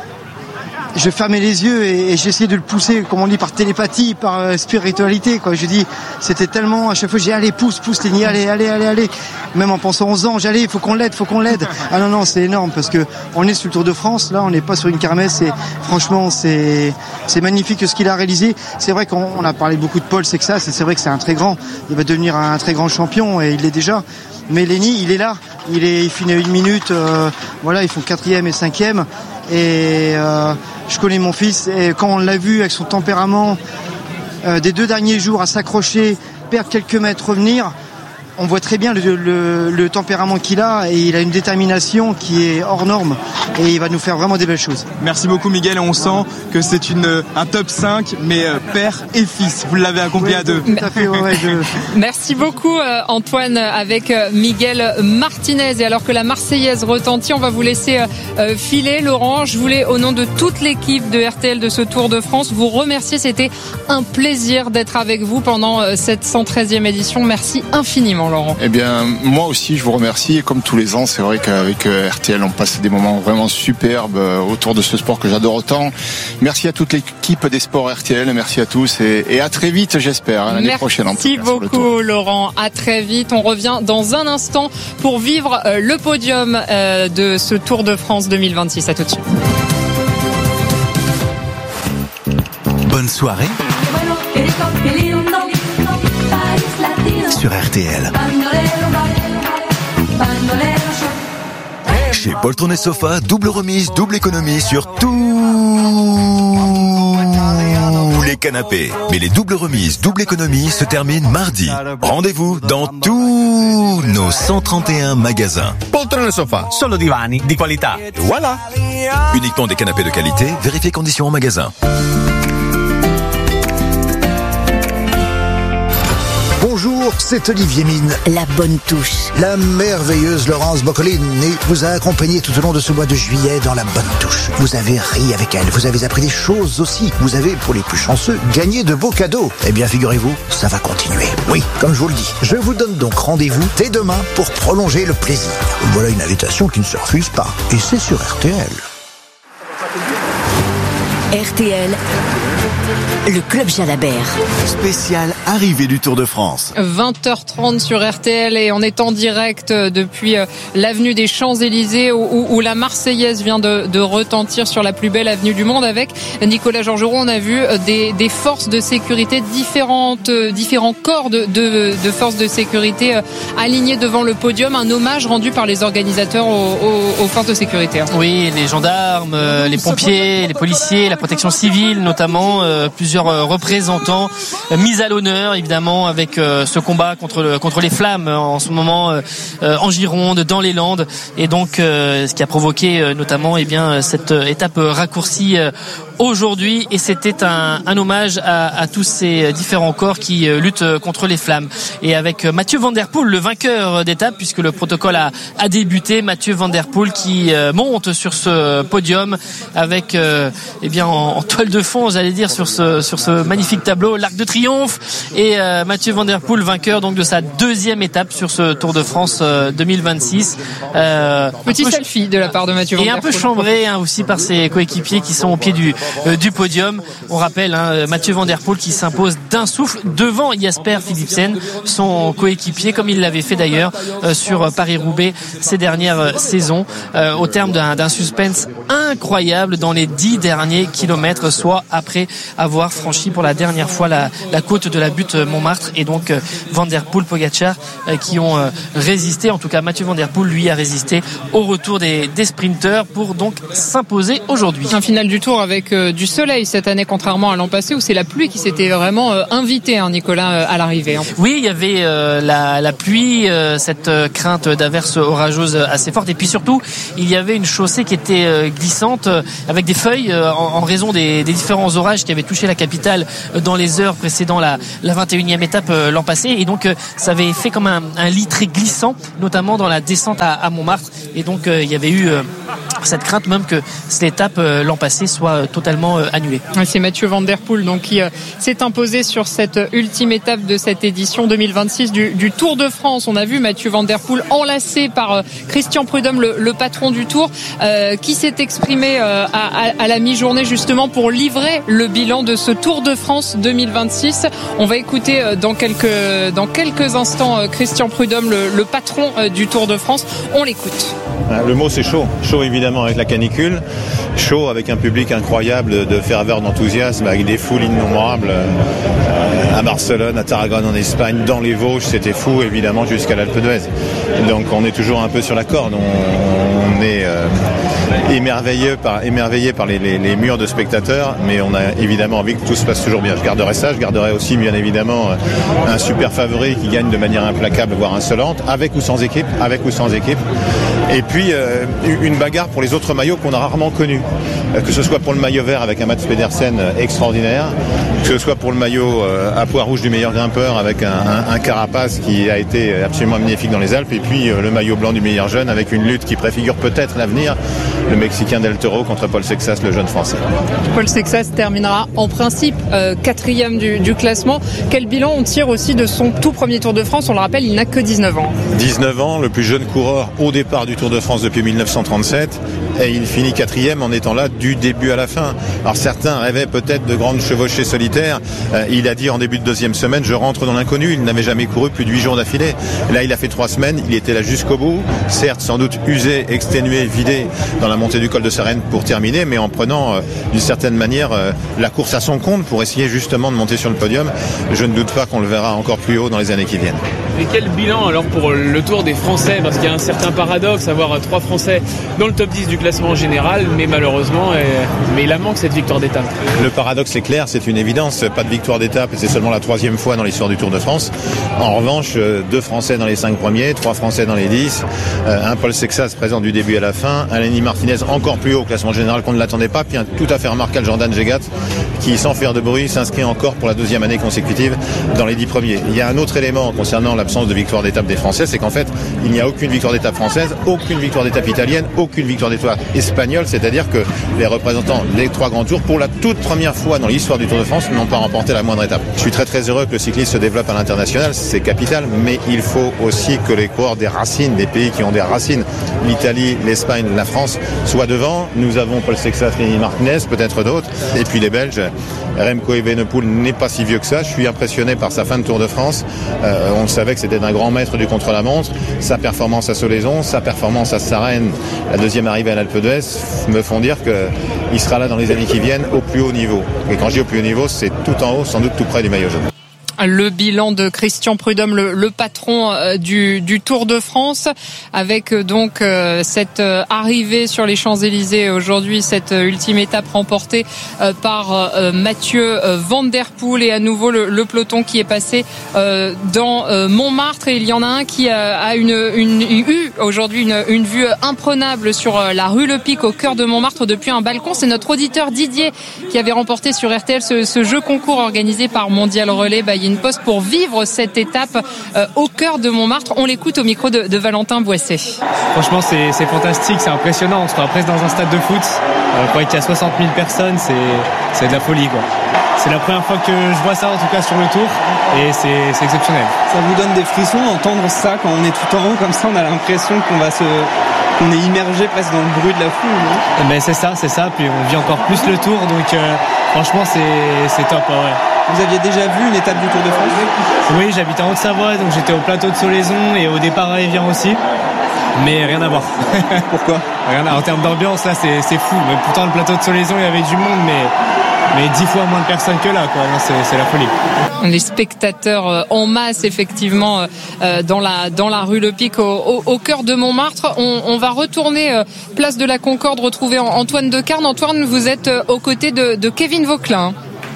Je fermais les yeux et, et j'essayais de le pousser, comme on dit, par télépathie, par euh, spiritualité, quoi. Je dis, c'était tellement, à chaque fois, j'ai dit, allez, pousse, pousse, Lenny, allez, allez, allez, allez. Même en pensant aux anges, allez, il faut qu'on l'aide, faut qu'on l'aide. Ah non, non, c'est énorme, parce que on est sur le Tour de France, là, on n'est pas sur une kermesse, et franchement, c'est, c'est magnifique ce qu'il a réalisé. C'est vrai qu'on on a parlé beaucoup de Paul, c'est que ça, c'est, c'est vrai que c'est un très grand, il va devenir un très grand champion, et il l'est déjà. Mais Lenny, il est là, il est, il finit à une minute, euh, voilà, ils font quatrième et cinquième, et euh, je connais mon fils, et quand on l'a vu avec son tempérament euh, des deux derniers jours à s'accrocher, perdre quelques mètres, revenir, on voit très bien le, le, le tempérament qu'il a, et il a une détermination qui est hors norme, et il va nous faire vraiment des belles choses. Merci beaucoup Miguel, on sent que c'est une, un top cinq, mais père et fils, vous l'avez accompli oui, à deux. Tout à fait, ouais, ouais, je... Merci beaucoup Antoine avec Miguel Martinez. Et alors que la Marseillaise retentit, on va vous laisser filer. Laurent, je voulais, au nom de toute l'équipe de R T L de ce Tour de France, vous remercier. C'était un plaisir d'être avec vous pendant cette cent treizième édition. Merci infiniment Laurent. Eh bien, moi aussi je vous remercie, et comme tous les ans, c'est vrai qu'avec R T L on passe des moments vraiment superbes autour de ce sport que j'adore autant. Merci à toute l'équipe des sports R T L, merci à tous, et, et à très vite, j'espère, l'année merci prochaine. Merci beaucoup Laurent, à très vite. On revient dans un instant pour vivre le podium de ce Tour de France deux mille vingt-six. À tout de suite. Bonne soirée sur R T L. Chez Poltron et Sofa, double remise, double économie sur tous les canapés. Mais les doubles remises, double économie se terminent mardi. Rendez-vous dans tous nos cent trente et un magasins. Poltron et Sofa, solo divani di qualità. Voilà. Uniquement des canapés de qualité, vérifiez conditions en magasin. Bonjour, c'est Olivier Mine. La bonne touche. La merveilleuse Laurence Boccolini vous a accompagné tout au long de ce mois de juillet dans La bonne touche. Vous avez ri avec elle, vous avez appris des choses aussi. Vous avez, pour les plus chanceux, gagné de beaux cadeaux. Eh bien, figurez-vous, ça va continuer. Oui, comme je vous le dis, je vous donne donc rendez-vous dès demain pour prolonger le plaisir. Voilà une invitation qui ne se refuse pas. Et c'est sur R T L. R T L. le Club Jalabert. Spécial arrivée du Tour de France. vingt heures trente sur R T L et on est en direct depuis l'avenue des Champs-Élysées où, où la Marseillaise vient de, de retentir sur la plus belle avenue du monde avec Nicolas Georgerot. On a vu des, des forces de sécurité différentes, différents corps de, de, de forces de sécurité alignés devant le podium. Un hommage rendu par les organisateurs aux, aux, aux forces de sécurité. Oui, les gendarmes, les pompiers, les policiers, la protection civile notamment, euh, plusieurs représentants euh, mis à l'honneur évidemment avec euh, ce combat contre le, contre les flammes euh, en ce moment euh, euh, en Gironde, dans les Landes, et donc euh, ce qui a provoqué euh, notamment eh bien cette euh, étape raccourcie euh, aujourd'hui, et c'était un, un hommage à, à tous ces différents corps qui euh, luttent contre les flammes. Et avec euh, Mathieu Van Der Poel, le vainqueur d'étape, puisque le protocole a, a débuté, Mathieu Van Der Poel qui euh, monte sur ce podium avec euh, eh bien en, en toile de fond, j'allais dire, sur ce sur ce magnifique tableau, l'Arc de Triomphe, et euh, Mathieu Van Der Poel vainqueur donc de sa deuxième étape sur ce Tour de France euh, deux mille vingt-six. Euh, Petit selfie de la part de Mathieu Van Der Poel. Et un peu chambré hein, aussi par ses coéquipiers qui sont au pied du euh, du podium. On rappelle hein, Mathieu Van Der Poel qui s'impose d'un souffle devant Jasper Philipsen, son coéquipier, comme il l'avait fait d'ailleurs euh, sur Paris-Roubaix ces dernières euh, saisons, euh, au terme d'un, d'un suspense incroyable dans les dix derniers kilomètres, soit après avoir franchi pour la dernière fois la, la côte de la butte Montmartre, et donc euh, Van Der Poel, Pogačar euh, qui ont euh, résisté. En tout cas, Mathieu Van Der Poel lui a résisté au retour des, des sprinteurs pour donc s'imposer aujourd'hui. Un final du Tour avec euh, du soleil cette année, contrairement à l'an passé où c'est la pluie qui s'était vraiment euh, invitée, hein, Nicolas, euh, à l'arrivée. Hein. Oui, il y avait euh, la, la pluie, euh, cette euh, crainte d'averses orageuses assez forte, et puis surtout il y avait une chaussée qui était euh, glissante euh, avec des feuilles euh, en, en raison des, des différents orages qui avaient touché la capitale euh, dans les heures précédant la, la vingt et unième étape euh, l'an passé, et donc euh, ça avait fait comme un, un lit très glissant, notamment dans la descente à, à Montmartre, et donc euh, il y avait eu euh, cette crainte même que cette étape euh, l'an passé soit euh, totalement euh, annulée. C'est Mathieu Van Der Poel donc qui euh, s'est imposé sur cette ultime étape de cette édition deux mille vingt-six du, du Tour de France. On a vu Mathieu Van Der Poel enlacé par euh, Christian Prudhomme, le, le patron du Tour, euh, qui s'est exprimé euh, à, à, à la mi-journée justement pour livrer le bilan de ce Tour de France deux mille vingt-six. On va écouter euh, dans quelques dans quelques instants euh, Christian Prudhomme, le, le patron euh, du Tour de France. On l'écoute. Le mot c'est chaud, chaud évidemment avec la canicule, chaud avec un public incroyable de ferveur, d'enthousiasme, avec des foules innombrables euh, à Barcelone, à Tarragone en Espagne, dans les Vosges, c'était fou évidemment jusqu'à l'Alpe d'Huez. Donc on est toujours un peu sur la corde, on, on est euh, émerveillé par, émerveillé par les, les, les murs de spectateurs, mais on a évidemment envie que tout se passe toujours bien. Je garderai ça, je garderai aussi bien évidemment un super favori qui gagne de manière implacable, voire insolente, avec ou sans équipe, avec ou sans équipe. Et puis euh, une bagarre pour les autres maillots qu'on a rarement connus, euh, que ce soit pour le maillot vert avec un Mats Pedersen extraordinaire, que ce soit pour le maillot euh, à pois rouge du meilleur grimpeur avec un, un, un Carapace qui a été absolument magnifique dans les Alpes, et puis euh, le maillot blanc du meilleur jeune avec une lutte qui préfigure peut-être l'avenir, le Mexicain Del Toro contre Paul Sexas, le jeune Français. Paul Sexas terminera en principe euh, quatrième du, du classement. Quel bilan on tire aussi de son tout premier Tour de France? On le rappelle, il n'a que dix-neuf ans. dix-neuf ans, le plus jeune coureur au départ du Tour de France depuis mille neuf cent trente-sept, et il finit quatrième en étant là du début à la fin. Alors certains rêvaient peut-être de grandes chevauchées solitaires. Euh, il a dit en début de deuxième semaine, je rentre dans l'inconnu. Il n'avait jamais couru plus de huit jours d'affilée. Là, il a fait trois semaines. Il était là jusqu'au bout. Certes, sans doute usé, exténué, vidé dans la montée du col de Sarenne pour terminer, mais en prenant euh, d'une certaine manière euh, la course à son compte pour essayer justement de monter sur le podium. Je ne doute pas qu'on le verra encore plus haut dans les années qui viennent. Et quel bilan alors pour le Tour des Français? Parce qu'il y a un certain paradoxe, avoir trois Français dans le top dix du classement général, mais malheureusement, euh, mais il a manque cette victoire d'étape. Le paradoxe est clair, c'est une évidence, pas de victoire d'étape, et c'est seulement la troisième fois dans l'histoire du Tour de France. En revanche, deux Français dans les cinq premiers, trois Français dans les dix, un Paul Sexas présent du début à la fin, un Lenny Martinez encore plus haut au classement général qu'on ne l'attendait pas, puis un tout à fait remarquable Jordan Jegat qui, sans faire de bruit, s'inscrit encore pour la deuxième année consécutive dans les dix premiers. Il y a un autre élément concernant l'absence de victoire d'étape des Français, c'est qu'en fait, il n'y a aucune victoire d'étape française, aucune victoire d'étape italienne, aucune victoire d'étape espagnole, c'est-à-dire que les représentants des trois grands tours, pour la toute première fois dans l'histoire du Tour de France, n'ont pas remporté la moindre étape. Je suis très très heureux que le cyclisme se développe à l'international, c'est capital, mais il faut aussi que les coureurs des racines, des pays qui ont des racines, l'Italie, l'Espagne, la France, soient devant. Nous avons Paul Sexas, Lenny Martinez, peut-être d'autres, et puis les Belges, Remco Evenepoel n'est pas si vieux que ça. Je suis impressionné par sa fin de Tour de France. Euh, on le savait que c'était un grand maître du contre-la-montre. Sa performance à Solaison, sa performance à Sarenne, la deuxième arrivée à l'Alpe d'Huez me font dire qu'il sera là dans les années qui viennent au plus haut niveau. Et quand je dis au plus haut niveau, c'est tout en haut, sans doute tout près du maillot jaune. Le bilan de Christian Prudhomme, le, le patron euh, du, du Tour de France, avec euh, donc euh, cette euh, arrivée sur les Champs-Élysées aujourd'hui, cette euh, ultime étape remportée euh, par euh, Mathieu euh, Van Der Poel, et à nouveau le, le peloton qui est passé euh, dans euh, Montmartre, et il y en a un qui a, a une, une, eu aujourd'hui une, une vue imprenable sur euh, la rue Le Pic au cœur de Montmartre depuis un balcon. C'est notre auditeur Didier qui avait remporté sur R T L ce, ce jeu concours organisé par Mondial Relais by Poste pour vivre cette étape euh, au cœur de Montmartre. On l'écoute au micro de, de Valentin Boisset. Franchement, c'est, c'est fantastique, c'est impressionnant. On se croit presque dans un stade de foot. Euh, quand il y a soixante mille personnes, c'est, c'est de la folie, quoi. C'est la première fois que je vois ça, en tout cas sur le tour, et c'est, c'est exceptionnel. Ça vous donne des frissons d'entendre ça quand on est tout en haut comme ça? On a l'impression qu'on va se, qu'on est immergé presque dans le bruit de la foule, non? Ben c'est ça, c'est ça. Puis on vit encore plus le tour, donc euh, franchement, c'est, c'est top, ouais. Vous aviez déjà vu une étape du Tour de France? Oui, j'habite en Haute-Savoie, donc j'étais au plateau de Solaison et au départ à Évian aussi. Mais rien à voir. Pourquoi? Rien à, en termes d'ambiance, là, c'est, c'est fou. Mais pourtant, le plateau de Solaison, il y avait du monde, mais, mais dix fois moins de personnes que là, quoi. Non, c'est, c'est la folie. Les spectateurs en masse, effectivement, dans la, dans la rue Le Pic, au, au, au cœur de Montmartre. On, on va retourner place de la Concorde, retrouver Antoine Decarne. Antoine, vous êtes aux côtés de, de Kevin Vauquelin.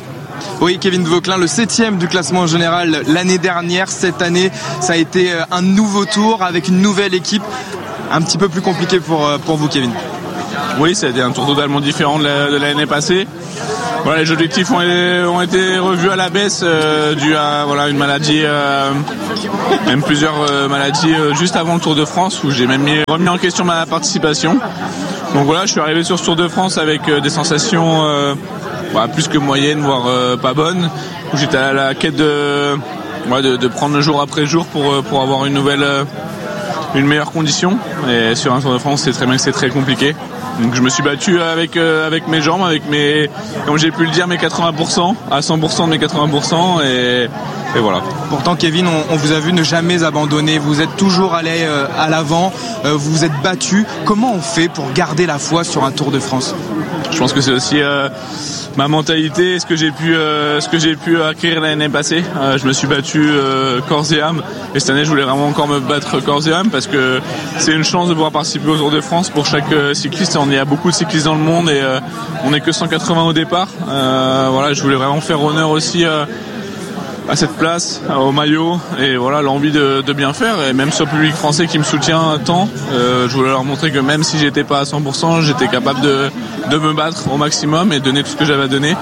Oui, Kevin Vauquelin, le septième du classement général l'année dernière. Cette année, ça a été un nouveau tour avec une nouvelle équipe. Un petit peu plus compliqué pour, pour vous, Kevin. Oui, ça a été un tour totalement différent de, la, de l'année passée. Voilà, les objectifs ont, ont été revus à la baisse euh, dû à voilà, une maladie, euh, même plusieurs euh, maladies euh, juste avant le Tour de France, où j'ai même mis, remis en question ma participation. Donc voilà, je suis arrivé sur ce Tour de France avec euh, des sensations euh, bah, plus que moyennes, voire euh, pas bonnes, où j'étais à la quête de, ouais, de, de prendre jour après jour pour, pour avoir une nouvelle, euh, une meilleure condition. Et sur un Tour de France, c'est très bien que c'est très compliqué. Donc je me suis battu avec euh, avec mes jambes, avec mes, comme j'ai pu le dire, mes quatre-vingts pour cent, à cent pour cent de mes quatre-vingts pour cent, et, et voilà. Pourtant, Kevin, on, on vous a vu ne jamais abandonner. Vous êtes toujours allé euh, à l'avant. Euh, vous vous êtes battu. Comment on fait pour garder la foi sur un Tour de France? Je pense que c'est aussi euh, ma mentalité, ce que j'ai pu, euh, ce que j'ai pu acquérir l'année passée. Euh, je me suis battu euh, corps et âme, et cette année, je voulais vraiment encore me battre corps et âme parce que c'est une chance de pouvoir participer au Tour de France pour chaque euh, cycliste. Il y a beaucoup de cyclistes dans le monde et euh, on n'est que cent quatre-vingts au départ. Euh, voilà, je voulais vraiment faire honneur aussi euh, à cette place, au maillot, et voilà, l'envie de, de bien faire, et même sur le public français qui me soutient tant, euh, je voulais leur montrer que même si j'étais pas à cent pour cent, j'étais capable de, de me battre au maximum et donner tout ce que j'avais à donner.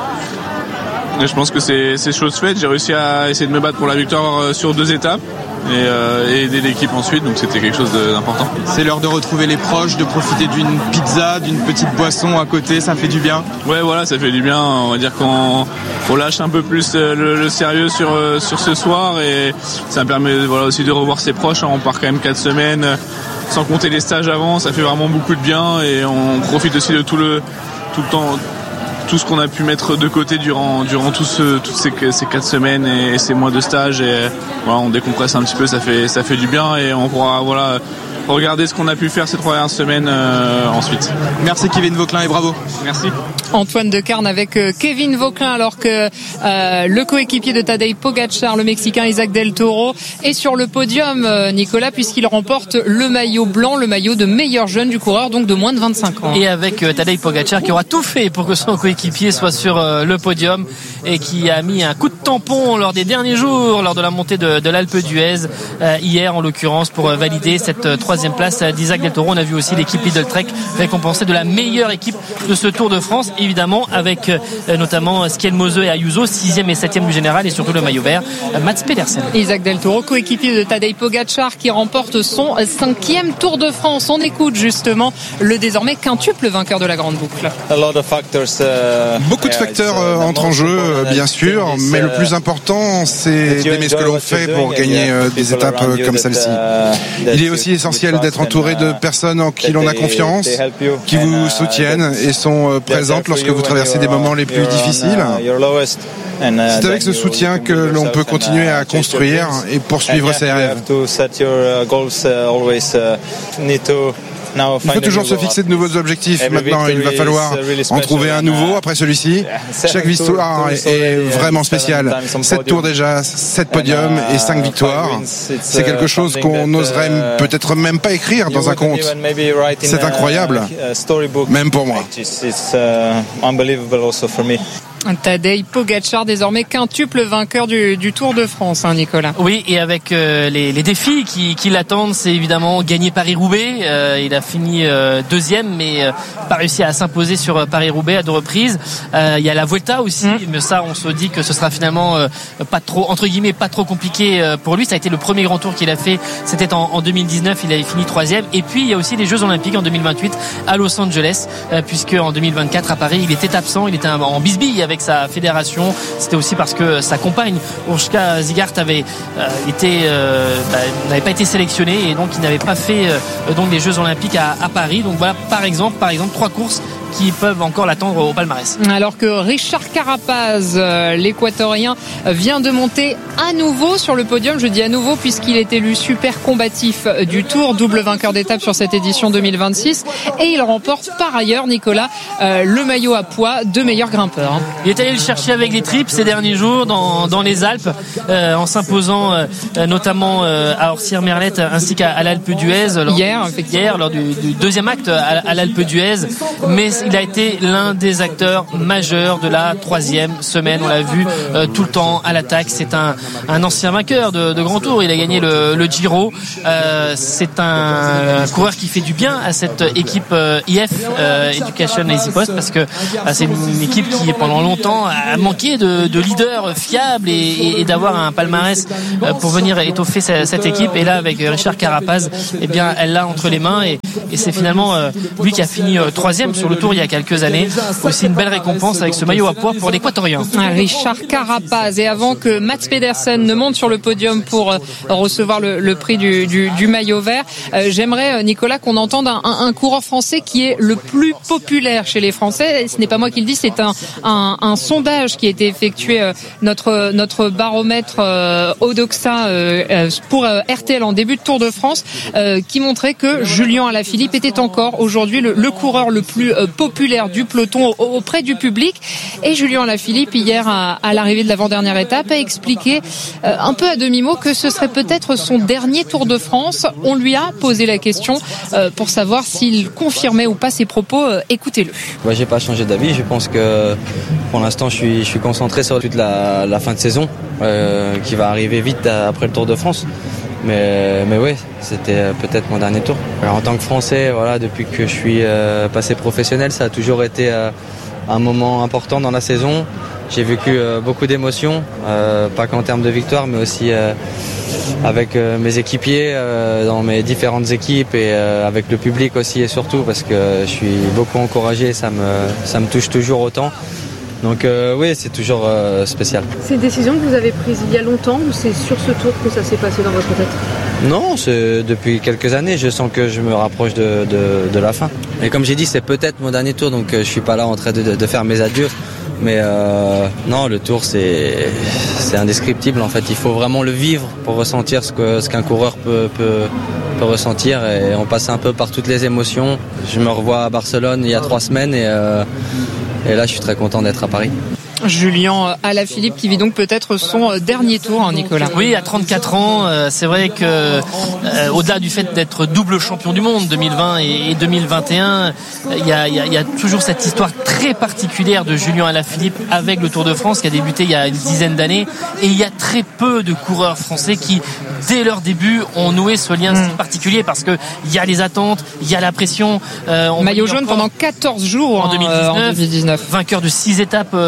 Et je pense que c'est, c'est chose faite. J'ai réussi à essayer de me battre pour la victoire sur deux étapes et, euh, et aider l'équipe ensuite, donc c'était quelque chose d'important. C'est l'heure de retrouver les proches, de profiter d'une pizza, d'une petite boisson à côté, ça fait du bien. Ouais, voilà, ça fait du bien. On va dire qu'on on lâche un peu plus le, le sérieux sur sur ce soir, et ça me permet voilà aussi de revoir ses proches. On part quand même quatre semaines, sans compter les stages avant, ça fait vraiment beaucoup de bien, et on profite aussi de tout le tout le temps. tout ce qu'on a pu mettre de côté durant durant tout ce, toutes ces, ces quatre semaines et, et ces mois de stage, et voilà, on décompresse un petit peu, ça fait ça fait du bien, et on pourra voilà regarder ce qu'on a pu faire ces trois dernières semaines euh, ensuite. Merci Kevin Vauquelin, et bravo. Merci. Antoine Decarne avec Kevin Vauquelin, alors que euh, le coéquipier de Tadej Pogačar, le Mexicain Isaac Del Toro, est sur le podium, Nicolas, puisqu'il remporte le maillot blanc, le maillot de meilleur jeune du coureur, donc de moins de vingt-cinq ans. Et avec euh, Tadej Pogačar qui aura tout fait pour que son coéquipier soit sur euh, le podium, et qui a mis un coup de tampon lors des derniers jours, lors de la montée de, de l'Alpe d'Huez, euh, hier en l'occurrence, pour euh, valider cette euh, troisième place d'Isaac Del Toro. On a vu aussi l'équipe Lidl Trek récompensée de la meilleure équipe de ce Tour de France, évidemment avec euh, notamment Skelmose et Ayuso, sixième et septième du général, et surtout le maillot vert, euh, Mats Pedersen. Isaac Del Toro, coéquipier de Tadej Pogačar, qui remporte son cinquième Tour de France. On écoute justement le désormais quintuple vainqueur de la Grande Boucle. Beaucoup de facteurs euh, entrent en jeu, bien sûr, mais le plus important, c'est d'aimer ce que l'on fait pour gagner euh, des étapes euh, comme celle-ci. Il est aussi essentiel essentiel d'être entouré de personnes en qui l'on a confiance, qui vous soutiennent et sont présentes lorsque vous traversez des moments les plus difficiles. C'est avec ce soutien que l'on peut continuer à construire et poursuivre ses rêves. Il faut toujours se fixer de nouveaux objectifs. Maintenant, il va falloir en trouver un nouveau après celui-ci. Chaque victoire est vraiment spéciale. Sept tours déjà, sept podiums et cinq victoires. C'est quelque chose qu'on n'oserait peut-être même pas écrire dans un conte. C'est incroyable, même pour moi. Tadej Pogačar, désormais quintuple vainqueur du, du Tour de France, hein, Nicolas. Oui, et avec euh, les, les défis qui, qui l'attendent, c'est évidemment gagner Paris-Roubaix. Euh, il a fini euh, deuxième, mais euh, pas réussi à s'imposer sur Paris-Roubaix à deux reprises. Euh, il y a la Vuelta aussi, mmh. mais ça, on se dit que ce sera finalement euh, pas trop, entre guillemets, pas trop compliqué euh, pour lui. Ça a été le premier grand tour qu'il a fait. C'était en, en deux mille dix-neuf, il avait fini troisième. Et puis il y a aussi les Jeux Olympiques en deux mille vingt-huit à Los Angeles, euh, puisque en deux mille vingt-quatre à Paris, il était absent, il était en bisbille avec sa fédération. C'était aussi parce que sa compagne Urška Zigart avait euh, été euh, bah, n'avait pas été sélectionnée et donc il n'avait pas fait euh, donc les Jeux Olympiques à, à Paris. Donc voilà, par exemple, par exemple trois courses qui peuvent encore l'attendre au palmarès. Alors que Richard Carapaz, euh, l'équatorien, vient de monter à nouveau sur le podium. Je dis à nouveau puisqu'il est élu super combatif du Tour, double vainqueur d'étape sur cette édition deux mille vingt-six. Et il remporte par ailleurs, Nicolas, euh, le maillot à poids de meilleur grimpeur. Il est allé le chercher avec les tripes ces derniers jours dans, dans les Alpes, euh, en s'imposant euh, notamment euh, à Orsières-Merlette ainsi qu'à à l'Alpe d'Huez. Hier, hier, lors du, du deuxième acte à, à l'Alpe d'Huez. Mais il a été l'un des acteurs majeurs de la troisième semaine. On l'a vu euh, tout le temps à l'attaque. C'est un, un ancien vainqueur de, de Grand Tour. Il a gagné le, le Giro. Euh, c'est un, un coureur qui fait du bien à cette équipe euh, I F euh, Education Easy Post parce que euh, c'est une équipe qui pendant longtemps a manqué de, de leaders fiables et, et, et d'avoir un palmarès euh, pour venir étoffer cette, cette équipe. Et là, avec Richard Carapaz, eh bien, elle l'a entre les mains et, et c'est finalement euh, lui qui a fini euh, troisième sur le Tour il y a quelques années. Aussi une belle récompense avec ce maillot à poids pour l'équatorien. Richard Carapaz. Et avant que Mats Pedersen ne monte sur le podium pour recevoir le, le prix du, du, du maillot vert, euh, j'aimerais, Nicolas, qu'on entende un, un, un coureur français qui est le plus populaire chez les Français. Ce n'est pas moi qui le dis, c'est un, un, un sondage qui a été effectué, euh, notre, notre baromètre euh, Odoxa euh, pour euh, R T L en début de Tour de France, euh, qui montrait que Julien Alaphilippe était encore aujourd'hui le, le coureur le plus euh, populaire du peloton auprès du public. Et Julien Alaphilippe, hier à, à l'arrivée de l'avant-dernière étape, a expliqué euh, un peu à demi-mot que ce serait peut-être son dernier Tour de France. On lui a posé la question euh, pour savoir s'il confirmait ou pas ses propos. Euh, écoutez-le. Bah, j'ai pas changé d'avis. Je pense que pour l'instant, je suis, je suis concentré sur toute la, la fin de saison euh, qui va arriver vite après le Tour de France. Mais, mais oui, c'était peut-être mon dernier tour. Alors, en tant que Français, voilà, depuis que je suis euh, passé professionnel, ça a toujours été euh, un moment important dans la saison. J'ai vécu euh, beaucoup d'émotions, euh, pas qu'en termes de victoire, mais aussi euh, avec euh, mes équipiers, euh, dans mes différentes équipes et euh, avec le public aussi et surtout parce que je suis beaucoup encouragé, ça me, ça me touche toujours autant. Donc euh, oui, c'est toujours euh, spécial. C'est une décision que vous avez prise il y a longtemps ou c'est sur ce tour que ça s'est passé dans votre tête ? Non, c'est depuis quelques années, je sens que je me rapproche de, de, de la fin. Et comme j'ai dit, c'est peut-être mon dernier tour, donc euh, je suis pas là en train de, de, de faire mes adieux. Mais euh, non, le tour, c'est, c'est indescriptible en fait. Il faut vraiment le vivre pour ressentir ce, que, ce qu'un coureur peut, peut, peut ressentir. Et on passe un peu par toutes les émotions. Je me revois à Barcelone il y a trois semaines et... Euh, Et là, je suis très content d'être à Paris. Julien Alaphilippe qui vit donc peut-être son dernier tour, hein, Nicolas. Oui, à trente-quatre ans, euh, c'est vrai que euh, au-delà du fait d'être double champion du monde deux mille vingt et deux mille vingt et un, il y a, y, a, y a toujours cette histoire très particulière de Julien Alaphilippe avec le Tour de France qui a débuté il y a une dizaine d'années. Et il y a très peu de coureurs français qui, dès leur début, ont noué ce lien mmh. si particulier parce que il y a les attentes, il y a la pression. Euh, on Maillot jaune pendant quatorze jours en deux mille dix-neuf, euh, en deux mille dix-neuf. Vainqueur de six étapes euh, sur le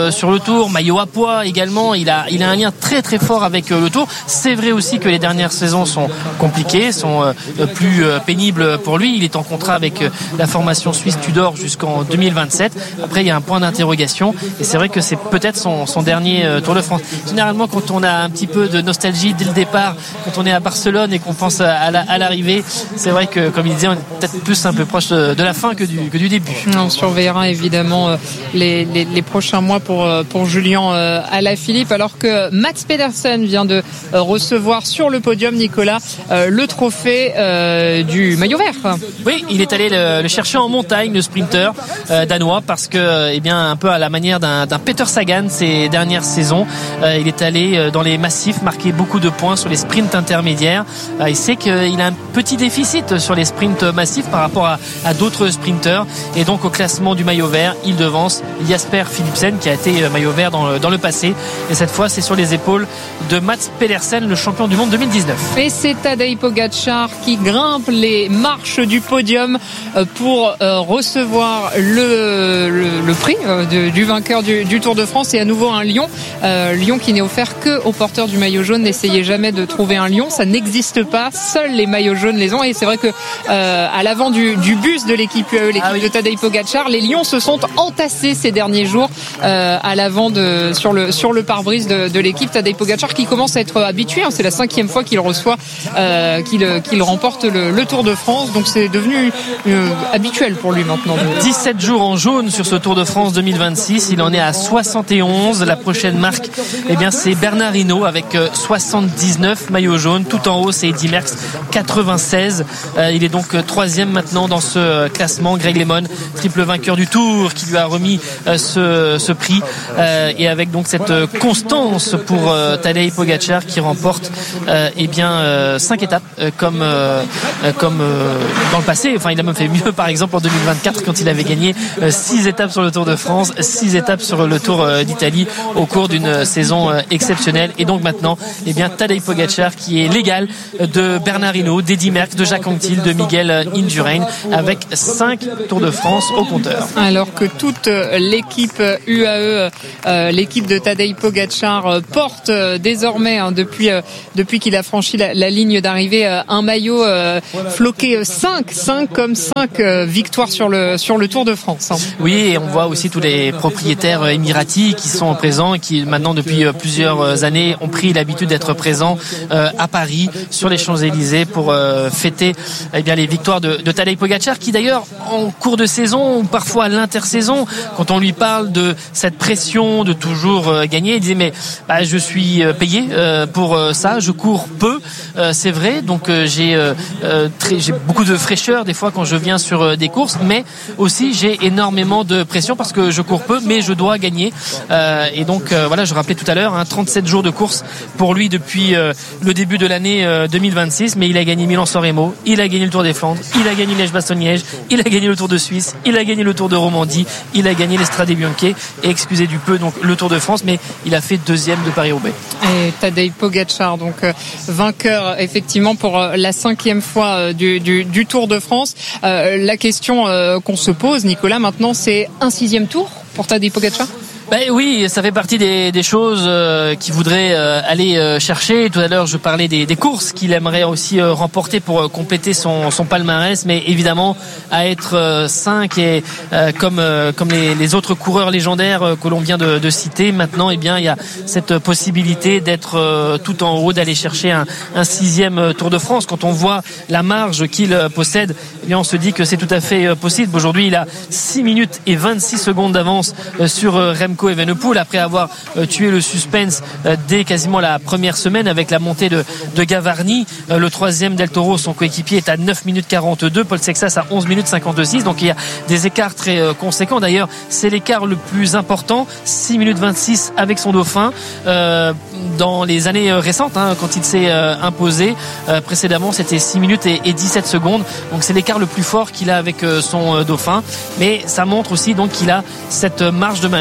Tour, maillot à pois également. Il a, il a un lien très très fort avec le Tour. C'est vrai aussi que les dernières saisons sont compliquées, sont euh, plus euh, pénibles pour lui. Il est en contrat avec euh, la formation suisse Tudor jusqu'en deux mille vingt-sept. Après, il y a un point d'interrogation et c'est vrai que c'est peut-être son, son dernier euh, Tour de France. Généralement, quand on a un petit peu de nostalgie dès le départ, quand on est à Barcelone et qu'on pense à, la, à l'arrivée, c'est vrai que, comme il disait, on est peut-être plus un peu proche de, de la fin que du, que du début. On surveillera évidemment euh, les, les, les prochains mois pour, pour Julien euh, Alaphilippe, alors que Mats Pedersen vient de euh, recevoir sur le podium, Nicolas, euh, le trophée euh, du maillot vert. Oui, il est allé le, le chercher en montagne, le sprinter euh, danois, parce que, eh bien, un peu à la manière d'un, d'un Peter Sagan ces dernières saisons, euh, il est allé dans les massifs marquer beaucoup de points sur les sprints intermédiaires. Euh, il sait qu'il a un petit déficit sur les sprints massifs par rapport à, à d'autres sprinteurs, et donc au classement du maillot vert, il devance Jasper Philipsen qui a été maillot vert dans le, dans le passé, et cette fois c'est sur les épaules de Mats Pedersen, le champion du monde deux mille dix-neuf. Et c'est Tadej Pogačar qui grimpe les marches du podium pour recevoir le, le, le prix de, du vainqueur du, du Tour de France, et à nouveau un lion, euh, lion qui n'est offert que aux porteurs du maillot jaune. N'essayez jamais de trouver un lion, ça n'existe pas, seuls les maillots jaunes les ont, et c'est vrai que euh, à l'avant du, du bus de l'équipe U A E, l'équipe ah oui. de Tadej Pogačar, les lions se sont entassés ces derniers jours euh, à l'avant de sur le sur le pare-brise de, de l'équipe. Tadej Pogačar qui commence à être habitué, hein, c'est la cinquième fois qu'il reçoit euh, qu'il, qu'il remporte le, le Tour de France, donc c'est devenu euh, habituel pour lui maintenant. dix-sept jours en jaune sur ce Tour de France deux mille vingt-six, il en est à soixante et onze. La prochaine marque, eh bien, c'est Bernard Hinault avec soixante-dix-neuf maillots jaunes. Tout en haut, c'est Eddy Merckx, quatre-vingt-seize. Euh, il est donc troisième maintenant dans ce classement. Greg LeMond, triple vainqueur du Tour, qui lui a remis euh, ce, ce prix. Euh, et avec donc cette constance pour euh, Tadej Pogačar qui remporte euh, eh bien euh, cinq étapes euh, comme euh, comme euh, dans le passé. Enfin, il a même fait mieux, par exemple en deux mille vingt-quatre quand il avait gagné euh, six étapes sur le Tour de France, six étapes sur le Tour euh, d'Italie au cours d'une saison euh, exceptionnelle. Et donc maintenant, eh bien Tadej Pogačar qui est l'égal de Bernard Hinault, d'Eddy Merckx, de Jacques Anquetil, de Miguel Indurain, avec cinq Tours de France au compteur. Alors que toute l'équipe U A E, euh, l'équipe de Tadej Pogačar euh, porte euh, désormais hein, depuis euh, depuis qu'il a franchi la, la ligne d'arrivée euh, un maillot euh, floqué cinq comme cinq euh, victoires sur le sur le Tour de France. Hein. Oui, et on voit aussi tous les propriétaires émiratis qui sont présents et qui maintenant depuis plusieurs années ont pris l'habitude d'être présents euh, à Paris sur les Champs-Élysées pour euh, fêter eh bien les victoires de, de Tadej Pogačar, qui d'ailleurs en cours de saison ou parfois à l'intersaison, quand on lui parle de cette pression de toujours euh, gagner, il disait mais bah, je suis payé euh, pour euh, ça, je cours peu, euh, c'est vrai, donc euh, j'ai euh, très, j'ai beaucoup de fraîcheur des fois quand je viens sur euh, des courses, mais aussi j'ai énormément de pression parce que je cours peu mais je dois gagner, euh, et donc euh, voilà, je rappelais tout à l'heure hein, trente-sept jours de course pour lui depuis euh, le début de l'année euh, deux mille vingt-six, mais il a gagné Milan-San Remo, il a gagné le Tour des Flandres, il a gagné Liège-Bastogne-Liège, il a gagné le Tour de Suisse, il a gagné le Tour de Romandie, il a gagné l'Estrade Bianche et excusez du peu donc le Tour de France, mais il a fait deuxième de Paris-Roubaix. Et Tadej Pogačar donc euh, vainqueur effectivement pour euh, la cinquième fois euh, du, du, du Tour de France. Euh, la question euh, qu'on se pose, Nicolas, maintenant, c'est un sixième tour pour Tadej Pogačar? Ben oui, ça fait partie des, des choses euh, qu'il voudrait euh, aller euh, chercher. Tout à l'heure, je parlais des, des courses qu'il aimerait aussi euh, remporter pour euh, compléter son, son palmarès, mais évidemment à être euh, cinq et euh, comme euh, comme les, les autres coureurs légendaires euh, que l'on vient de, de citer. Maintenant, eh bien, il y a cette possibilité d'être euh, tout en haut, d'aller chercher un, un sixième Tour de France. Quand on voit la marge qu'il euh, possède, eh bien, on se dit que c'est tout à fait euh, possible. Aujourd'hui, il a six minutes et vingt-six secondes d'avance euh, sur euh, Remco Evenepoel après avoir euh, tué le suspense euh, dès quasiment la première semaine avec la montée de, de Gavarni. Euh, le troisième Del Toro, son coéquipier, est à neuf minutes quarante-deux, Paul Sexas à onze minutes cinquante-six, donc il y a des écarts très euh, conséquents. D'ailleurs, c'est l'écart le plus important, six minutes vingt-six avec son dauphin euh, dans les années récentes, hein, quand il s'est euh, imposé euh, précédemment, c'était six minutes et, et dix-sept secondes, donc c'est l'écart le plus fort qu'il a avec euh, son euh, dauphin, mais ça montre aussi donc qu'il a cette marge de manœuvre pour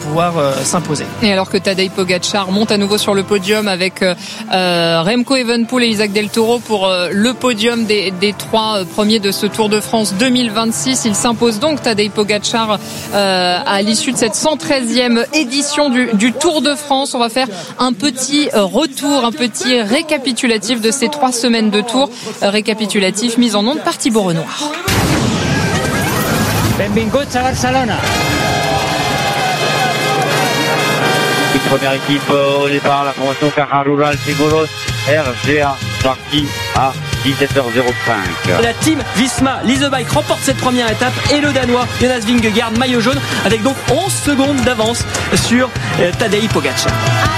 pouvoir euh, s'imposer. Et alors que Tadej Pogačar monte à nouveau sur le podium avec euh, Remco Evenepoel et Isaac Del Toro pour euh, le podium des, des trois premiers de ce Tour de France deux mille vingt-six. Il s'impose donc Tadej Pogačar euh, à l'issue de cette cent treizième édition du, du Tour de France. On va faire un petit retour, un petit récapitulatif de ces trois semaines de Tour. Récapitulatif mis en onde par Thibaut Renoir. Benvinguts a Barcelona. Première équipe au départ, la formation Caja Rural Seguros R G A parti à dix-sept heures zéro cinq. La team Visma Lease Bike remporte cette première étape et le Danois Jonas Vingegaard, maillot jaune, avec donc onze secondes d'avance sur Tadej Pogačar.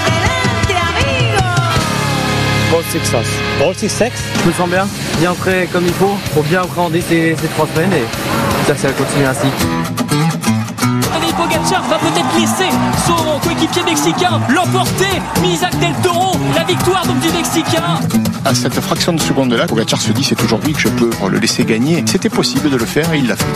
Bon success. Bon success. Je me sens bien, bien prêt comme il faut pour bien appréhender ces, ces trois semaines et j'espère que ça va continuer ainsi. Tadej Pogačar va peut-être laisser son coéquipier mexicain l'emporter. Isaac Del Toro, la victoire donc du Mexicain. À cette fraction de seconde là, Pogačar se dit c'est aujourd'hui que je peux le laisser gagner. C'était possible de le faire et il l'a fait.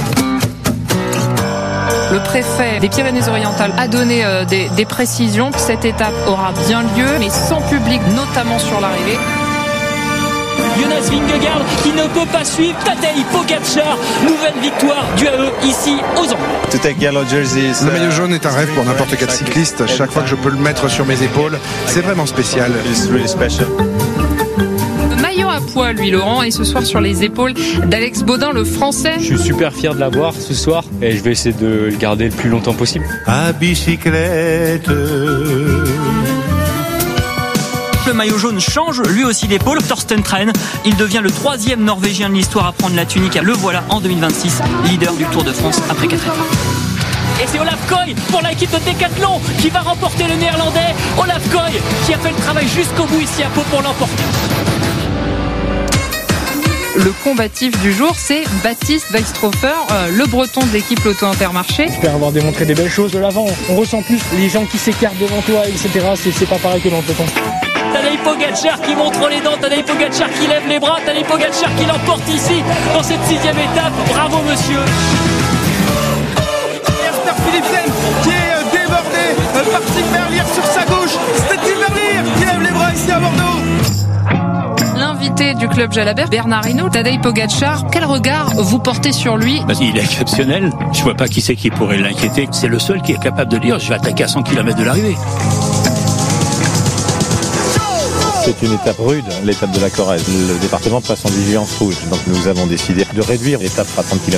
Le préfet des Pyrénées-Orientales a donné euh, des, des précisions. Cette étape aura bien lieu, mais sans public, notamment sur l'arrivée. Jonas Vingegaard qui ne peut pas suivre Tadej Pogačar. Nouvelle victoire du A E ici aux Anglais. Le maillot jaune est un rêve pour n'importe quel cycliste. Chaque fois que je peux le mettre sur mes épaules, c'est vraiment spécial. Maillot à poids, lui, Laurent, et ce soir sur les épaules d'Alex Baudin, le français. Je suis super fier de l'avoir ce soir et je vais essayer de le garder le plus longtemps possible. À bicyclette. Le maillot jaune change lui aussi d'épaule. Thorsten Tren, il devient le troisième Norvégien de l'histoire à prendre la tunique. Le voilà en deux mille vingt-six, leader du Tour de France après quatre étapes. Et c'est Olaf Koy pour l'équipe de Decathlon qui va remporter le néerlandais. Olaf Koy qui a fait le travail jusqu'au bout ici à Pau pour l'emporter. Le combatif du jour, c'est Baptiste Weistrofer, euh, le breton de l'équipe Lotto Intermarché. J'espère avoir démontré des belles choses de l'avant. On ressent plus les gens qui s'écartent devant toi, et cetera. C'est, c'est pas pareil que dans le peloton. Tadej Pogačar qui montre les dents, Tadej Pogačar qui lève les bras, Tadej Pogačar qui l'emporte ici dans cette sixième étape. Bravo monsieur. Esther Philipsen qui est débordé par Tim Merlier sur sa gauche. C'est Tim Merlier qui lève les bras ici à Bordeaux. L'invité du club Jalabert, Bernard Hinault, Tadej Pogačar, quel regard vous portez sur lui? Parce qu'il est exceptionnel. Je vois pas qui c'est qui pourrait l'inquiéter. C'est le seul qui est capable de dire je vais attaquer à cent kilomètres de l'arrivée. C'est une étape rude, l'étape de la Corrèze. Le département passe en vigilance rouge. Donc nous avons décidé de réduire l'étape à trente kilomètres.